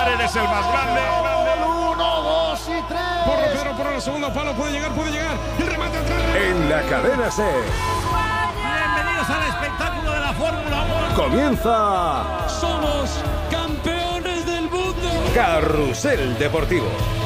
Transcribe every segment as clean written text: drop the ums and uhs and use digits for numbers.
Paredes es el más grande. 1, 2 y 3. Porro, Pedro, por el segundo palo, puede llegar. El remate atrás. En la cadena SER. Bienvenidos al espectáculo de la Fórmula 1. Comienza Somos campeones del mundo. Carrusel Deportivo.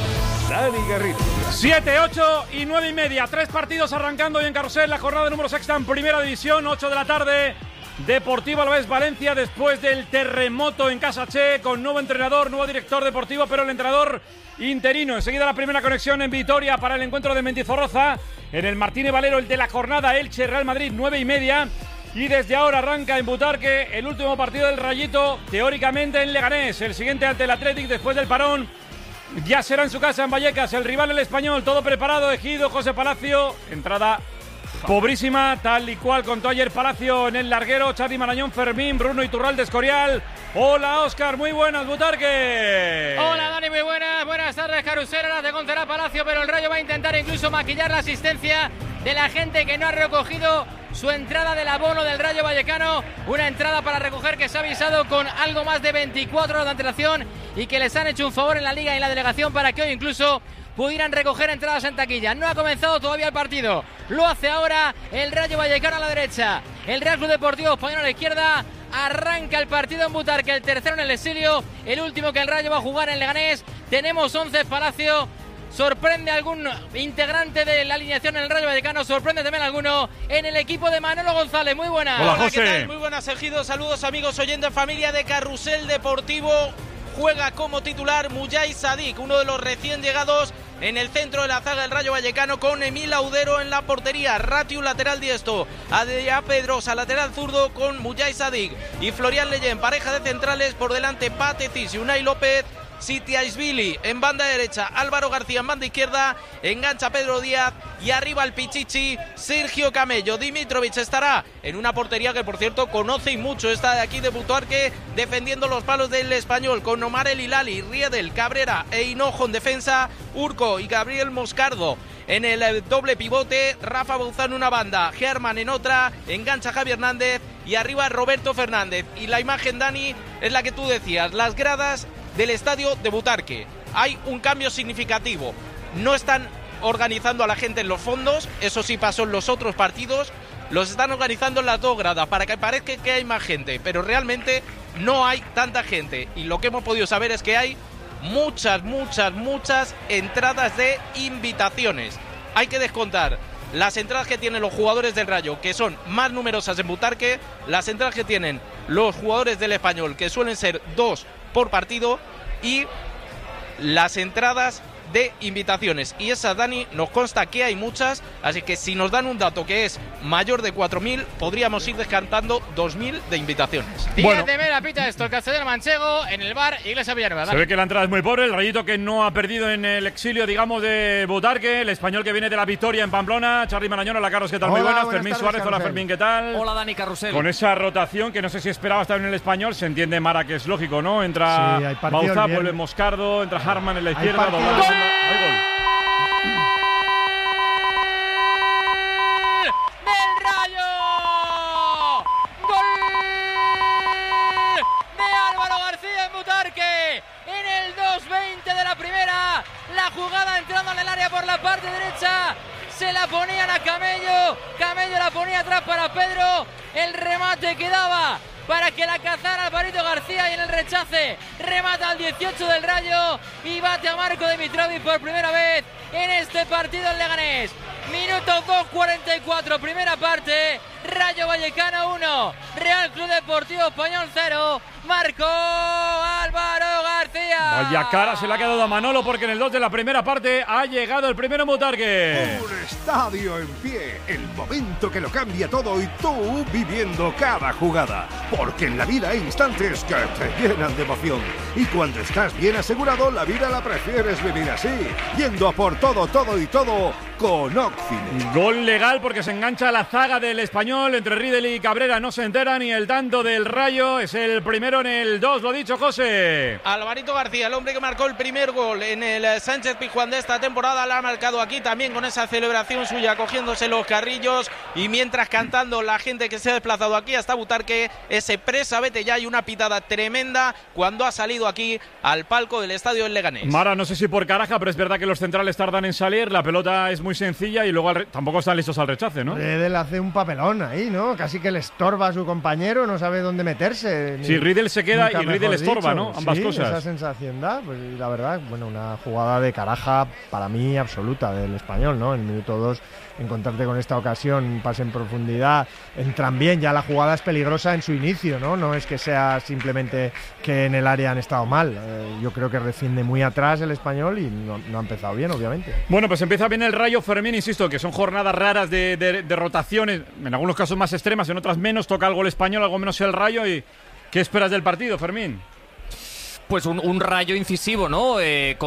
Dani Garrido. 7, 8 y 9 y media. 3 partidos arrancando hoy en Carrusel. La jornada número sexta en Primera División. 8 de la tarde. Deportivo Alavés Valencia después del terremoto en Casa Che, con nuevo entrenador, nuevo director deportivo, pero el entrenador interino. Enseguida la primera conexión en Vitoria para el encuentro de Mendizorroza. En el Martínez Valero, el de la jornada, Elche Real Madrid, 9 y media. Y desde ahora arranca en Butarque el último partido del Rayito, teóricamente en Leganés. El siguiente ante el Athletic después del parón. Ya será en su casa en Vallecas, el rival el Español, todo preparado, Ejido, José Palacio, entrada pobrísima, tal y cual contó ayer Palacio en el larguero, Charly Marañón, Fermín, Bruno Iturralde, Escorial. Hola Óscar, muy buenas, Butarque. Hola Dani, muy buenas tardes, Carrusel, ahora te contará Palacio, pero el Rayo va a intentar incluso maquillar la asistencia de la gente que no ha recogido su entrada del abono del Rayo Vallecano, una entrada para recoger que se ha avisado con algo más de 24 horas de antelación y que les han hecho un favor en la Liga y en la delegación para que hoy incluso pudieran recoger entradas en taquilla. No ha comenzado todavía el partido, lo hace ahora el Rayo Vallecano a la derecha, el Real Club Deportivo Español a la izquierda. Arranca el partido en Butarque, el tercero en el exilio, el último que el Rayo va a jugar en Leganés. Tenemos 11 Palacio. ¿Sorprende algún integrante de la alineación en el Rayo Vallecano? ¿Sorprende también alguno en el equipo de Manolo González? Muy buenas. Hola, José. ¿Qué tal? Muy buenas, Ejido. Saludos, amigos oyentes, familia de Carrusel Deportivo. Juega como titular Mujay Sadik, uno de los recién llegados en el centro de la zaga del Rayo Vallecano, con Emil Audero en la portería, Ratiu lateral diestro, Adrià Pedrosa lateral zurdo con Mujay Sadik y Florian Leyen, pareja de centrales, por delante Pate Cis y Unai López. Sitiaisvili en banda derecha, Álvaro García en banda izquierda, engancha Pedro Díaz y arriba el Pichichi, Sergio Camello. Dimitrovic estará en una portería que, por cierto, conoce y mucho, esta de aquí de Butarque, defendiendo los palos del Español, con Omar El Hilali, Riedel, Cabrera e Hinojo en defensa, Urco y Gabriel Moscardo en el doble pivote, Rafa Bouzán en una banda, Germán en otra, engancha Javi Hernández y arriba Roberto Fernández. Y la imagen, Dani, es la que tú decías, las gradas del estadio de Butarque. Hay un cambio significativo. No están organizando a la gente en los fondos, eso sí pasó en los otros partidos, los están organizando en las dos gradas para que parezca que hay más gente, pero realmente no hay tanta gente. Y lo que hemos podido saber es que hay muchas entradas de invitaciones. Hay que descontar las entradas que tienen los jugadores del Rayo, que son más numerosas en Butarque, las entradas que tienen los jugadores del Español, que suelen ser 2 por partido, y las entradas de invitaciones. Y esas, Dani, nos consta que hay muchas, así que si nos dan un dato que es mayor de 4.000, podríamos ir descartando 2.000 de invitaciones. Díaz de Mera pita esto, el Castellano Manchego en el bar Iglesia Villanueva. Se ve que la entrada es muy pobre, el Rayito que no ha perdido en el exilio, digamos, de Butarque, el Español que viene de la victoria en Pamplona, Charly Marañón, hola Carlos, ¿qué tal? Muy buenas, Fermín tardes, Suárez, hola Carrusel. Fermín, ¿qué tal? Hola Dani, Carrusel. Con esa rotación que no sé si esperaba estar en el Español, se entiende Mara que es lógico, ¿no? Entra Sí, hay partido el Bauzá, viernes. vuelve Moscardo, entra Harman en la izquierda, partido. doblado. ¡Gol! Hay gol. ¡Del Rayo! ¡Gol de Álvaro García en Butarque! En el 2:20 de la primera, la jugada entrando en el área por la parte derecha, se la ponían a Camello, Camello la ponía atrás para Pedro, el remate quedaba para que la cazara Alvarito García y en el rechace remata al 18 del Rayo y bate a Marco Dimitrovic por primera vez en este partido en Leganés. Minuto 2:44, primera parte, Rayo Vallecano 1, Real Club Deportivo Español 0, marcó Álvaro García. Vaya cara se le ha quedado a Manolo, porque en el 2 de la primera parte ha llegado el primero en Butarque. Un estadio en pie, el momento que lo cambia todo y tú viviendo cada jugada. Porque en la vida hay instantes que te llenan de emoción. Y cuando estás bien asegurado, la vida la prefieres vivir así, yendo a por todo y todo con Oxfine. Gol legal porque se engancha la zaga del Español, entre Riedel y Cabrera no se enteran, y el tanto del Rayo es el primero en el 2, lo ha dicho José. Alvarito García el hombre que marcó el primer gol en el Sánchez Pizjuán de esta temporada, la ha marcado aquí también con esa celebración suya, cogiéndose los carrillos y mientras cantando la gente que se ha desplazado aquí hasta Butarque, ese presa vete ya, y una pitada tremenda cuando ha salido aquí al palco del estadio del Leganés. Mara, no sé si por caraja, pero es verdad que los centrales tardan en salir, la pelota es muy sencilla y luego tampoco están listos al rechace, ¿no? Riedel hace un papelón ahí, ¿no? Casi que le estorba a su compañero, no sabe dónde meterse. Sí, Riedel se queda y Riedel estorba, ¿no? Ambas cosas. Esa sensación da, pues la verdad, bueno, una jugada de caraja para mí absoluta del Español, ¿no? En el minuto 2 encontrarte con esta ocasión, un pase en profundidad, entran bien, ya la jugada es peligrosa en su inicio, ¿no? No es que sea simplemente que en el área han estado mal, yo creo que defiende muy atrás el Español y no ha empezado bien, obviamente. Bueno, pues empieza bien el Rayo, Fermín, insisto, que son jornadas raras de rotaciones, en algunos casos más extremas, en otras menos, toca algo el Español, algo menos el Rayo. ¿Y qué esperas del partido, Fermín? Pues un Rayo incisivo, ¿no?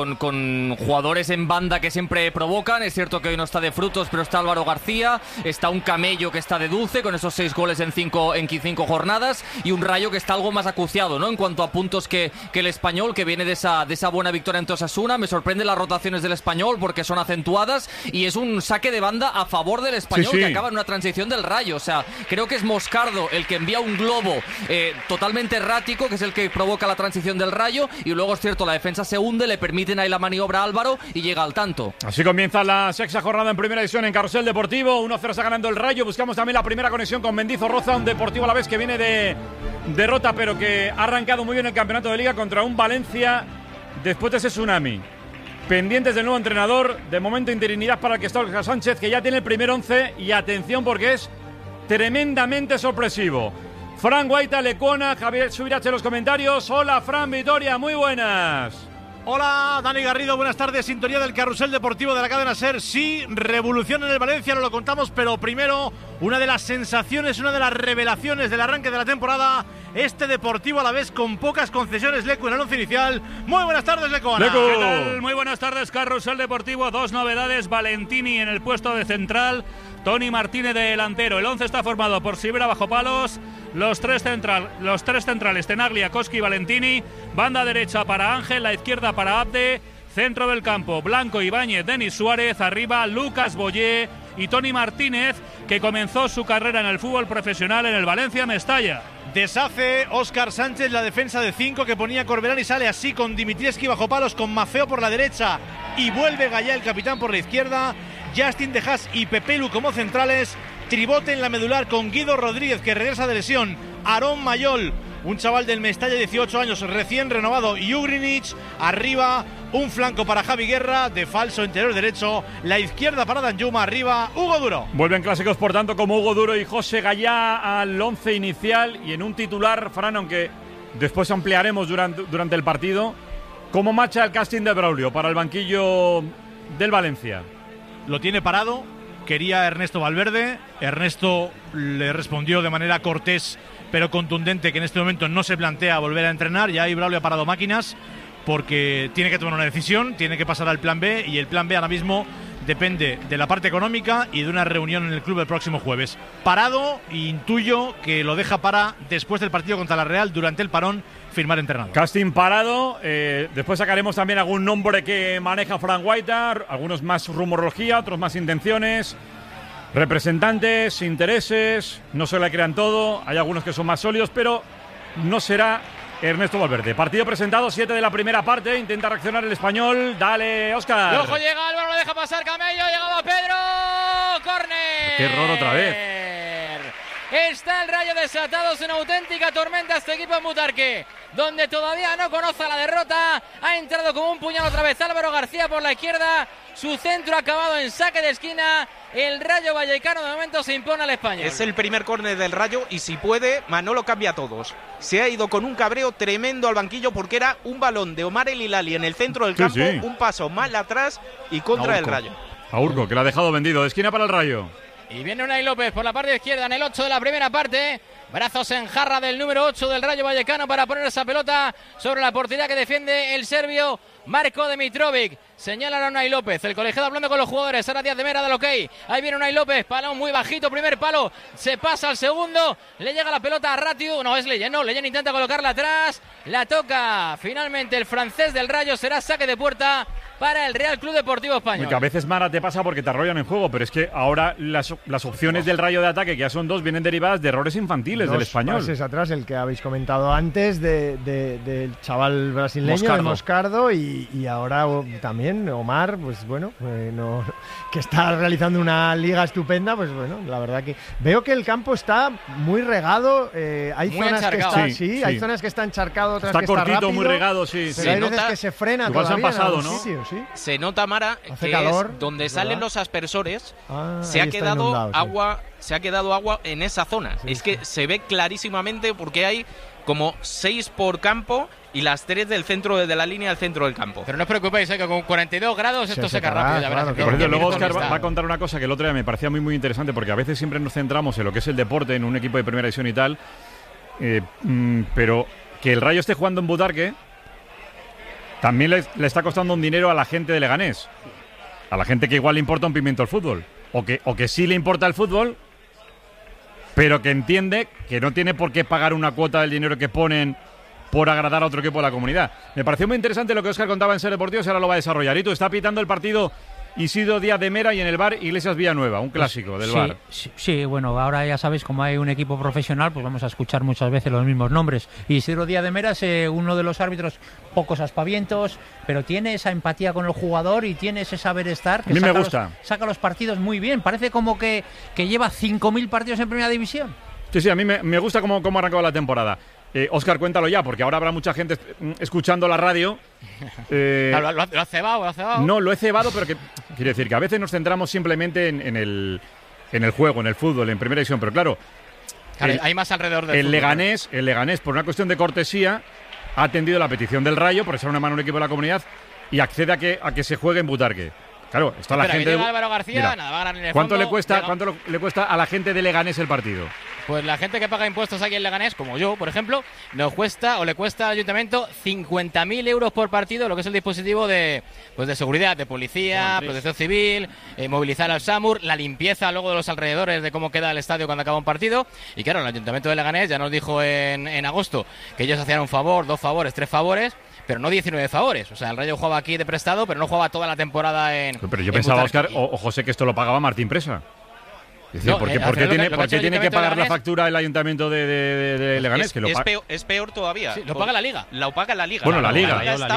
Con jugadores en banda que siempre provocan. Es cierto que hoy no está de Frutos, pero está Álvaro García. Está un Camello que está de dulce, con esos 6 goles en 5 jornadas. Y un Rayo que está algo más acuciado, ¿no? En cuanto a puntos que el Español, que viene de esa buena victoria ante Osasuna. Me sorprende las rotaciones del Español porque son acentuadas. Y es un saque de banda a favor del Español, que acaba en una transición del Rayo. O sea, creo que es Moscardo el que envía un globo totalmente errático, que es el que provoca la transición del Rayo. Y luego es cierto, la defensa se hunde, le permiten ahí la maniobra a Álvaro y llega al tanto. Así comienza la sexta jornada en primera división en Carrusel Deportivo. 1-0 está ganando el Rayo. Buscamos también la primera conexión con Mendizorroza, un Deportivo a la vez que viene de derrota, pero que ha arrancado muy bien el campeonato de Liga contra un Valencia después de ese tsunami. Pendientes del nuevo entrenador, de momento interinidad para el que está Óscar Sánchez, que ya tiene el primer 11, y atención porque es tremendamente sorpresivo. Fran Guaita, Lecuona, Javier Subirache en los comentarios. Hola, Fran, Vitoria, muy buenas. Hola, Dani Garrido, buenas tardes. Sintonía del Carrusel Deportivo de la cadena SER. Sí, revolución en el Valencia, no lo contamos, pero primero, una de las sensaciones, una de las revelaciones del arranque de la temporada. Este Deportivo a la vez con pocas concesiones, Lecu en el once inicial. Muy buenas tardes, Lecuona. ¿Qué tal? Muy buenas tardes, Carrusel Deportivo. 2 novedades, Valentini en el puesto de central, Toni Martínez de delantero. El 11 está formado por Sibera bajo palos, los tres centrales, Tenaglia, Koski y Valentini. Banda derecha para Ángel, la izquierda para Abde. Centro del campo, Blanco, Ibáñez, Denis Suárez. Arriba, Lucas Boyé y Toni Martínez, que comenzó su carrera en el fútbol profesional en el Valencia Mestalla. Deshace Óscar Sánchez la defensa de 5 que ponía Corberán y sale así con Dimitrievski bajo palos, con Maffeo por la derecha y vuelve Gallá, el capitán, por la izquierda. Justin De Haas y Pepelu como centrales. Tribote en la medular con Guido Rodríguez, que regresa de lesión. Aarón Mayol, un chaval del Mestalla, 18 años, recién renovado. Y Ugrinic. Arriba, un flanco para Javi Guerra, de falso interior derecho. La izquierda para Danjuma. Arriba, Hugo Duro. Vuelven clásicos, por tanto, como Hugo Duro y José Gallá al 11 inicial. Y en un titular, Fran, aunque después ampliaremos durante el partido, ¿cómo marcha el casting de Braulio para el banquillo del Valencia? Lo tiene parado, quería Ernesto Valverde. Ernesto le respondió de manera cortés pero contundente que en este momento no se plantea volver a entrenar. Ya ahí Braulio ha parado máquinas porque tiene que tomar una decisión, tiene que pasar al plan B, y el plan B ahora mismo depende de la parte económica y de una reunión en el club el próximo jueves. Parado, e intuyo que lo deja para después del partido contra la Real, durante el parón, firmar entrenador. Casting parado, después sacaremos también algún nombre que maneja Fran Guaita, algunos más rumorología, otros más intenciones, representantes, intereses, no se le crean todo, hay algunos que son más sólidos, pero no será Ernesto Valverde. Partido presentado, 7 de la primera parte, intenta reaccionar el Español, dale Óscar. El ojo llega, Álvaro lo deja pasar, Camello, llegaba Pedro, córner. Qué error otra vez. Está el Rayo desatado, es una auténtica tormenta este equipo en Butarque, donde todavía no conoce la derrota. Ha entrado como un puñal otra vez Álvaro García por la izquierda, su centro ha acabado en saque de esquina. El Rayo Vallecano de momento se impone al Español. Es el primer córner del Rayo y si puede, Manolo cambia a todos. Se ha ido con un cabreo tremendo al banquillo porque era un balón de Omar El Hilali en el centro del campo, un paso mal atrás y contra el Rayo. A Urco, que lo ha dejado vendido. De esquina para el Rayo. Y viene Unai López por la parte izquierda en el 8 de la primera parte. Brazos en jarra del número 8 del Rayo Vallecano para poner esa pelota sobre la portería que defiende el serbio Marko Dimitrovic. Señala a Unai López, el colegiado hablando con los jugadores. Ahora Díaz de Mera del ok. Ahí viene Unai López, balón muy bajito, primer palo, se pasa al segundo, le llega la pelota a Ratiu, no es Leyen, Leyen intenta colocarla atrás, la toca finalmente el francés del Rayo, será saque de puerta para el Real Club Deportivo Español. Porque a veces, Mara, te pasa porque te arrollan en juego, pero es que ahora las opciones del Rayo de ataque, que ya son 2, vienen derivadas de errores infantiles del Español. Pases atrás, el que habéis comentado antes del chaval brasileño, de Moscardo, y ahora también Omar, pues bueno, que está realizando una liga estupenda, pues bueno, la verdad que veo que el campo está muy regado, hay muy zonas encharcado. hay zonas que está encharcado, otras está que cortito, está rápido, muy regado, sí. Pero hay veces que se frena. Igual se han pasado, ¿no? Sitio, ¿sí? Se nota, Mara, hace que calor, es donde salen los aspersores, se ahí ha quedado inundado, agua, se ha quedado agua en esa zona. Es que se ve clarísimamente porque hay como 6 por campo y las 3 del centro de la línea al centro del campo. Pero no os preocupéis, que con 42 grados esto seca rápido. Ya verás. Por eso luego Óscar va a contar una cosa que el otro día me parecía muy interesante, porque a veces siempre nos centramos en lo que es el deporte, en un equipo de primera división y tal, pero que el Rayo esté jugando en Butarque también le está costando un dinero a la gente de Leganés, a la gente que igual le importa un pimiento el fútbol, o que sí le importa el fútbol, pero que entiende que no tiene por qué pagar una cuota del dinero que ponen por agradar a otro equipo de la comunidad. Me pareció muy interesante lo que Óscar contaba en Ser Deportivos, ahora lo va a desarrollar. Y tú está pitando el partido Isidro Díaz de Mera y en el VAR Iglesias Villanueva, un clásico del VAR. Sí, bueno, ahora ya sabéis, como hay un equipo profesional, pues vamos a escuchar muchas veces los mismos nombres. Isidro Díaz de Mera es uno de los árbitros, pocos aspavientos, pero tiene esa empatía con el jugador y tiene ese saber estar. Que a mí me gusta. Saca los partidos muy bien, parece como que lleva 5.000 partidos en Primera División. Sí, a mí me gusta cómo ha arrancado la temporada. Óscar, cuéntalo ya, porque ahora habrá mucha gente escuchando la radio. ¿Lo has cebado? No, lo he cebado, pero quiere decir que a veces nos centramos simplemente en el juego, en el fútbol, en primera división. Pero claro, hay más alrededor del fútbol. El Leganés, por una cuestión de cortesía, ha atendido la petición del Rayo por echar una mano a un equipo de la comunidad y accede a que se juegue en Butarque. Claro, está la gente. Álvaro García, mira, nada, va a ganar en el ¿Cuánto fondo, le cuesta a la gente de Leganés el partido? Pues la gente que paga impuestos aquí en Leganés, como yo, por ejemplo, le cuesta al ayuntamiento 50.000 euros por partido, lo que es el dispositivo de seguridad, de policía, protección civil, movilizar al SAMUR, la limpieza luego de los alrededores de cómo queda el estadio cuando acaba un partido. Y claro, el ayuntamiento de Leganés ya nos dijo en agosto que ellos hacían un favor, 2 favores, 3 favores, pero no 19 favores. O sea, el Rayo jugaba aquí de prestado, pero no jugaba toda la temporada en. Pero yo pensaba, Óscar, o José, que esto lo pagaba Martín Presa. Es decir, ¿por qué tiene que pagar la factura el ayuntamiento de Leganés? Es peor todavía. Sí, lo paga la Liga. Lo paga la Liga. Bueno, la Liga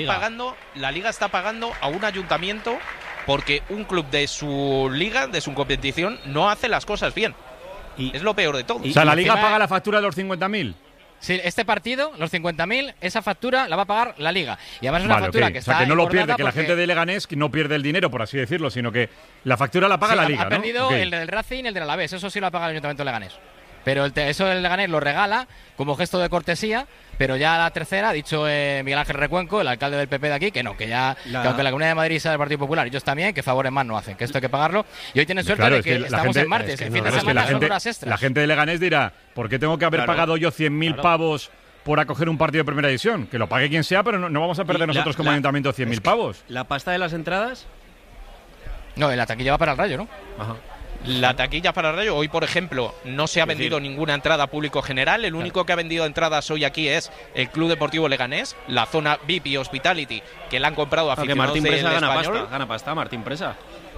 está pagando a un ayuntamiento porque un club de su liga, de su competición, no hace las cosas bien. Y es lo peor de todo. O sea, la Liga paga la factura de los 50.000. Sí, este partido, los 50.000, esa factura la va a pagar la Liga. Y además es una factura que está. O sea, que no lo pierde, que la gente de Leganés no pierde el dinero, por así decirlo, sino que la factura la paga la Liga. Ha perdido el del Racing y el del Alavés, eso sí lo ha pagado el Ayuntamiento de Leganés. Pero eso del Leganés lo regala como gesto de cortesía, pero ya la tercera, ha dicho Miguel Ángel Recuenco, el alcalde del PP de aquí, que aunque la Comunidad de Madrid sea del Partido Popular, ellos también, que favores más no hacen, que esto hay que pagarlo. Y hoy tienen suerte de que estamos en martes, el fin de semana son horas extras. La gente de Leganés dirá, ¿por qué tengo que haber pagado yo 100.000 pavos por acoger un partido de primera división? Que lo pague quien sea, pero no vamos a perder nosotros como ayuntamiento 100.000 pavos. ¿La pasta de las entradas? No, la taquilla va para el Rayo, ¿no? Ajá. La taquilla para el Rayo, hoy por ejemplo no se ha vendido ninguna entrada a público general, el único que ha vendido entradas hoy aquí es el Club Deportivo Leganés, la zona VIP y Hospitality, que la han comprado aficionados del Español. Gana pasta, Martín Presa.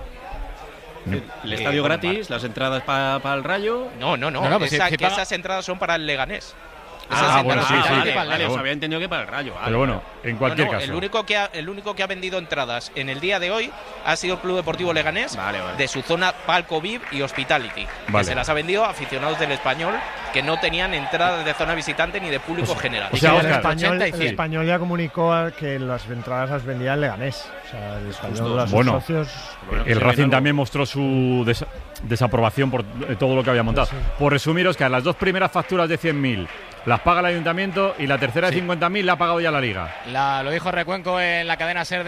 El estadio gratis, las entradas para el Rayo. No, esas entradas son para el Leganés. Bueno, sí. Vale, os había entendido que para el Rayo. Pero bueno, en cualquier caso. El único que ha vendido entradas en el día de hoy ha sido el Club Deportivo Leganés, de su zona Palco VIP y Hospitality. Que se las ha vendido a aficionados del Español que no tenían entradas de zona visitante ni de público general. O sea, el Español ya comunicó que las entradas las vendía el Leganés. O sea, el Español, socios. El Racing también mostró su desaprobación por todo lo que había montado. Sí. Por resumir, Óscar, las 2 primeras facturas de 100.000 las paga el ayuntamiento y la tercera de 50.000 la ha pagado ya la Liga. Lo dijo Recuenco en la cadena SER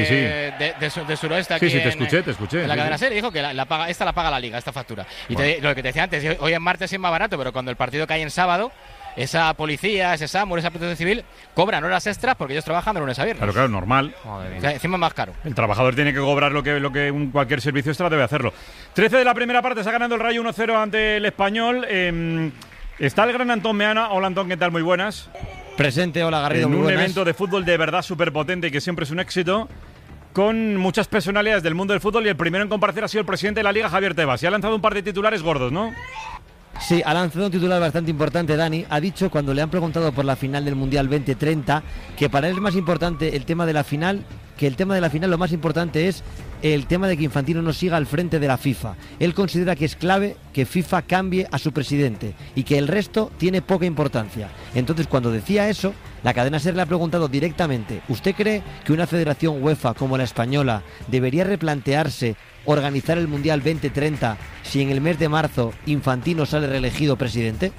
de Suroeste. Aquí te escuché. En la cadena SER dijo que esta la paga la Liga, esta factura. Y lo que te decía antes, hoy en martes es más barato, pero cuando el partido cae en sábado, esa policía, ese SAMUR, esa protección civil cobran horas extras porque ellos trabajan de lunes a viernes. Claro, normal. O sea, encima es más caro. El trabajador tiene que cobrar lo que cualquier servicio extra debe hacerlo. 13 de la primera parte, está ganando el Rayo 1-0 ante el Español. Está el gran Antón Meana. Hola, Antón, ¿qué tal? Muy buenas. Presente, hola Garrido, muy buenas. En un evento de fútbol de verdad súper potente y que siempre es un éxito, con muchas personalidades del mundo del fútbol, y el primero en comparecer ha sido el presidente de la Liga, Javier Tebas, y ha lanzado un par de titulares gordos, ¿no? Sí, ha lanzado un titular bastante importante, Dani. Ha dicho, cuando le han preguntado por la final del Mundial 2030, que para él es más importante el tema de la final, lo más importante es el tema de que Infantino no siga al frente de la FIFA. Él considera que es clave que FIFA cambie a su presidente y que el resto tiene poca importancia. Entonces, cuando decía eso, la cadena SER le ha preguntado directamente: ¿usted cree que una federación UEFA como la española debería replantearse organizar el Mundial 2030 si en el mes de marzo Infantino sale reelegido presidente?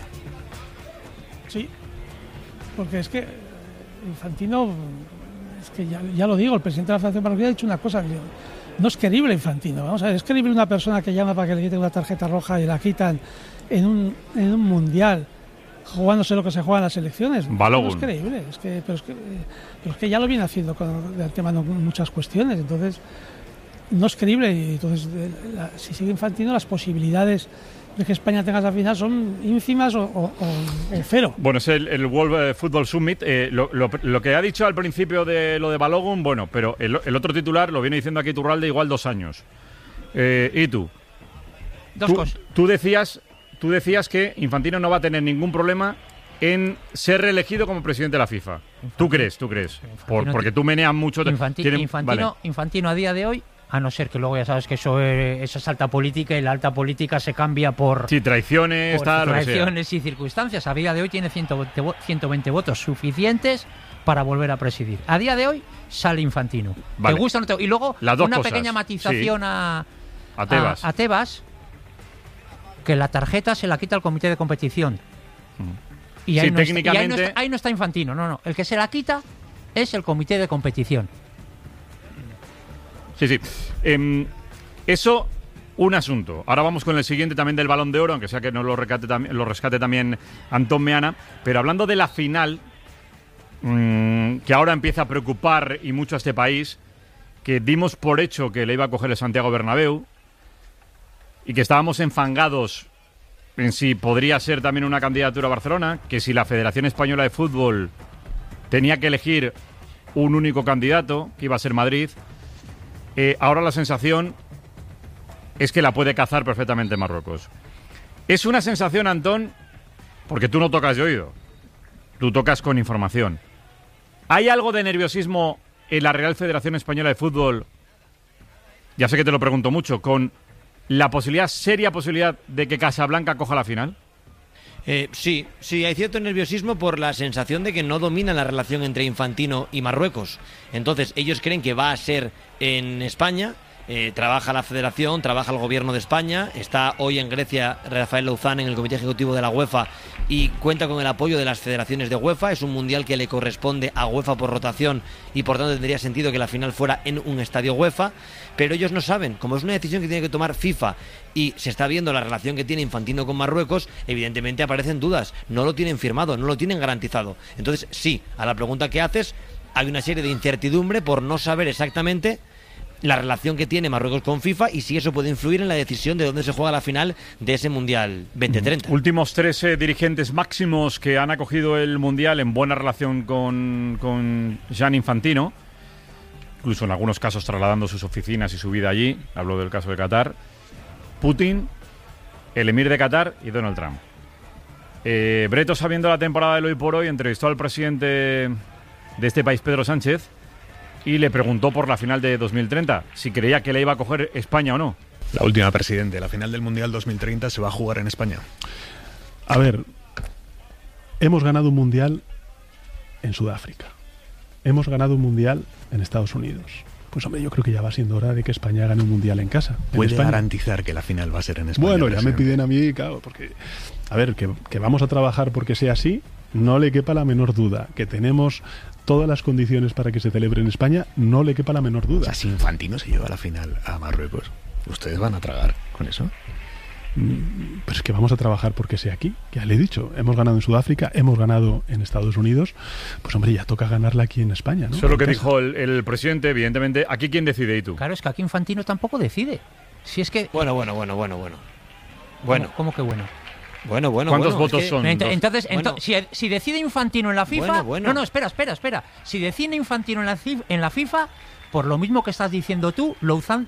Sí, porque es que Infantino, es que ya lo digo, el presidente de la Federación Marroquí ha dicho una cosa: no es creíble Infantino. Vamos a ver, es creíble una persona que llama para que le quiten una tarjeta roja y la quitan en un mundial, jugándose lo que se juega en las elecciones. Balogun. No es creíble, pero es que ya lo viene haciendo con el tema de muchas cuestiones. Entonces no es creíble, y entonces si sigue Infantino, las posibilidades de que España tenga esa final son ínfimas o cero. Bueno, es el World Football Summit. Lo que ha dicho al principio de lo de Balogun, bueno, pero el otro titular lo viene diciendo aquí Iturralde igual 2 años. ¿Y tú? Dos cosas. Tú decías que Infantino no va a tener ningún problema en ser reelegido como presidente de la FIFA. ¿Tú crees? Porque tú meneas mucho. Infantino a día de hoy, a no ser que luego ya sabes que eso es alta política, y la alta política se cambia por traiciones, y circunstancias. A día de hoy tiene 120 votos suficientes para volver a presidir. A día de hoy sale Infantino. Vale. ¿Te gusta o no te? Y luego una pequeña matización a Tebas, que la tarjeta se la quita el comité de competición. Y ahí, técnicamente... ahí no está Infantino, no. El que se la quita es el comité de competición. Sí. Eso, un asunto. Ahora vamos con el siguiente también del Balón de Oro, aunque sea que no lo rescate también Antón Meana. Pero hablando de la final, que ahora empieza a preocupar y mucho a este país, que dimos por hecho que le iba a coger el Santiago Bernabéu y que estábamos enfangados en si podría ser también una candidatura a Barcelona, que si la Federación Española de Fútbol tenía que elegir un único candidato, que iba a ser Madrid. Ahora la sensación es que la puede cazar perfectamente Marruecos. Es una sensación, Antón, porque tú no tocas de oído, tú tocas con información. ¿Hay algo de nerviosismo en la Real Federación Española de Fútbol? Ya sé que te lo pregunto mucho, con la seria posibilidad de que Casablanca coja la final. Sí, hay cierto nerviosismo por la sensación de que no domina la relación entre Infantino y Marruecos. Entonces ellos creen que va a ser en España. Trabaja la Federación, trabaja el Gobierno de España. Está hoy en Grecia Rafael Louzán en el Comité Ejecutivo de la UEFA y cuenta con el apoyo de las federaciones de UEFA. Es un mundial que le corresponde a UEFA por rotación y por tanto tendría sentido que la final fuera en un estadio UEFA. Pero ellos no saben, como es una decisión que tiene que tomar FIFA y se está viendo la relación que tiene Infantino con Marruecos, evidentemente aparecen dudas. No lo tienen firmado, no lo tienen garantizado. Entonces sí, a la pregunta que haces, hay una serie de incertidumbre por no saber exactamente la relación que tiene Marruecos con FIFA y si eso puede influir en la decisión de dónde se juega la final de ese Mundial 2030. Últimos 3 dirigentes máximos que han acogido el Mundial en buena relación con Gianni Infantino, incluso en algunos casos trasladando sus oficinas y su vida allí. Hablo del caso de Qatar. Putin, el emir de Qatar y Donald Trump. Breto, sabiendo la temporada del hoy por hoy, entrevistó al presidente de este país, Pedro Sánchez, y le preguntó por la final de 2030, si creía que le iba a coger España o no. La última, presidente, la final del Mundial 2030 se va a jugar en España. A ver, hemos ganado un Mundial en Sudáfrica. Hemos ganado un Mundial en Estados Unidos. pues hombre, yo creo que ya va siendo hora de que España gane un mundial en casa. ¿Puede garantizar que la final va a ser en España? Bueno, ya me piden a mí, claro, porque, a ver, que vamos a trabajar porque sea así, no le quepa la menor duda. Que tenemos todas las condiciones para que se celebre en España, no le quepa la menor duda. O sea, si Infantino se lleva a la final a Marruecos, ¿ustedes van a tragar con eso? Pero es que vamos a trabajar porque sea aquí. Ya le he dicho, hemos ganado en Sudáfrica, hemos ganado en Estados Unidos, pues hombre, ya toca ganarla aquí en España, ¿no? Eso es lo que dijo el presidente, evidentemente. ¿Aquí quién decide y tú? Claro, es que aquí Infantino tampoco decide. Si es que... Bueno. ¿Cómo que bueno? Bueno. ¿Cuántos votos son? Entonces, Bueno. si decide Infantino en la FIFA... Bueno. No, espera. Si decide Infantino en la FIFA, por lo mismo que estás diciendo tú, Louzán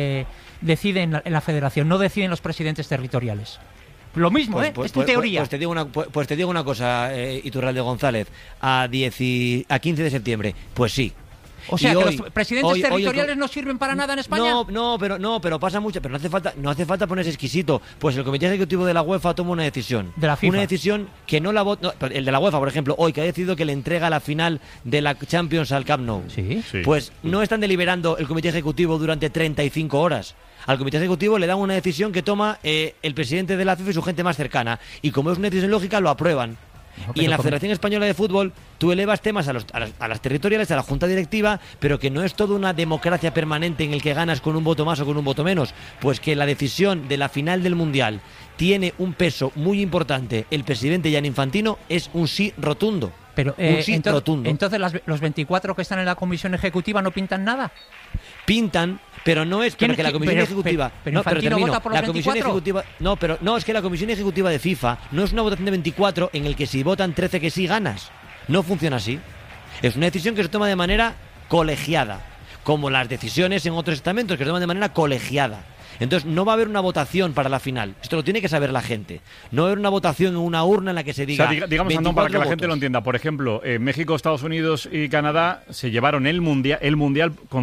decide en la federación, no deciden los presidentes territoriales. Lo mismo, es tu teoría. Pues te digo una cosa, Iturralde González, a 15 de septiembre, pues sí. O sea, que los presidentes territoriales no sirven para nada en España. Pero pasa mucho, pero no hace falta ponerse exquisito. Pues el Comité Ejecutivo de la UEFA toma una decisión. De la FIFA. Una decisión que no la vota. El de la UEFA, por ejemplo, hoy que ha decidido que le entrega la final de la Champions al Camp Nou. Sí. Pues no están deliberando el Comité Ejecutivo durante 35 horas. Al Comité Ejecutivo le dan una decisión que toma el presidente de la FIFA y su gente más cercana. Y como es una decisión lógica, lo aprueban. Y en la Federación Española de Fútbol tú elevas temas a las territoriales, a la Junta Directiva, pero que no es toda una democracia permanente en el que ganas con un voto más o con un voto menos. Pues que la decisión de la final del Mundial tiene un peso muy importante. El presidente Gianni Infantino es un sí rotundo. Pero un sí rotundo. Entonces los 24 que están en la Comisión Ejecutiva no pintan nada. Pintan, pero no es que la Comisión Ejecutiva. Pero Infantino vota por los 24. Es que la Comisión Ejecutiva de FIFA no es una votación de 24 en el que si votan 13 que sí ganas. No funciona así. Es una decisión que se toma de manera colegiada, como las decisiones en otros estamentos que se toman de manera colegiada. Entonces no va a haber una votación para la final. Esto lo tiene que saber la gente. No va a haber una votación en una urna en la que se diga. O sea, digamos, Antón, para que la gente lo entienda. Por ejemplo, México, Estados Unidos y Canadá se llevaron el mundial con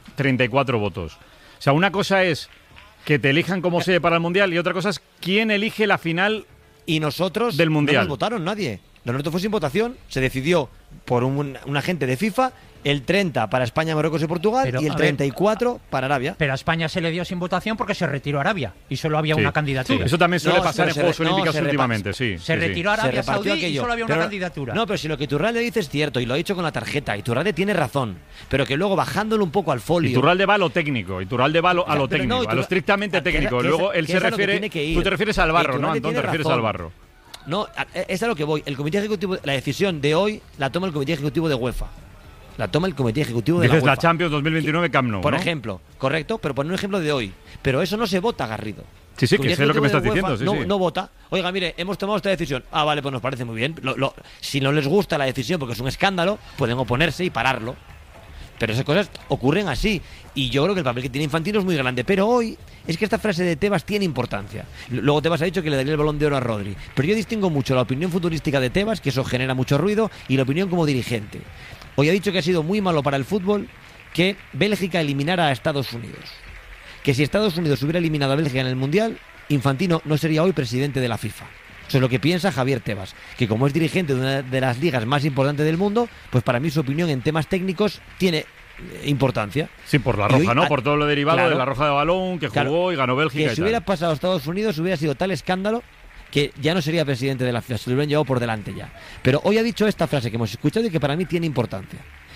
134 votos. O sea, una cosa es que te elijan como sede para el mundial y otra cosa es quién elige la final. Y nosotros del mundial. No nos votaron nadie. Lo nuestro fue sin votación. Se decidió por un agente de FIFA. El 30 para España, Marruecos y Portugal y el 34 para Arabia. Pero a España se le dio sin votación porque se retiró Arabia y solo había una candidatura. Sí. Eso también suele pasar en Juegos Olímpicos últimamente, Se retiró Arabia Saudí y solo había una candidatura. No, pero si lo que Iturralde dice es cierto y lo ha dicho con la tarjeta, Iturralde tiene razón, pero que luego bajándolo un poco al folio. Iturralde va a lo técnico, Iturralde va a lo técnico, a lo estrictamente técnico. Luego él se refiere. Tú te refieres al barro, ¿no, Antón? Te refieres al barro. No, es a lo que voy. El Comité Ejecutivo, la decisión de hoy la toma el Comité Ejecutivo de UEFA. La toma el Comité Ejecutivo de la UEFA. La Champions 2029 Camp Nou, por ejemplo, correcto, pero poner un ejemplo de hoy. Pero eso no se vota, Garrido. Sí, que sé lo que me estás diciendo. No vota. Oiga, mire, hemos tomado esta decisión. Ah, vale, pues nos parece muy bien. Si no les gusta la decisión porque es un escándalo, pueden oponerse y pararlo. Pero esas cosas ocurren así. Y yo creo que el papel que tiene Infantino es muy grande. Pero hoy es que esta frase de Tebas tiene importancia. Luego Tebas ha dicho que le daría el Balón de Oro a Rodri. Pero yo distingo mucho la opinión futbolística de Tebas, que eso genera mucho ruido, y la opinión como dirigente. Hoy ha dicho que ha sido muy malo para el fútbol que Bélgica eliminara a Estados Unidos. Que si Estados Unidos hubiera eliminado a Bélgica en el Mundial, Infantino no sería hoy presidente de la FIFA. Eso es lo que piensa Javier Tebas, que como es dirigente de una de las ligas más importantes del mundo, pues para mí su opinión en temas técnicos tiene importancia. Sí, por la roja, ¿no? Por todo lo derivado de la roja de balón, que jugó y ganó Bélgica. Que si hubiera pasado a Estados Unidos hubiera sido tal escándalo que ya no sería presidente de la FIFA, se lo hubieran llevado por delante ya. Pero hoy ha dicho esta frase que hemos escuchado y que para mí tiene importancia.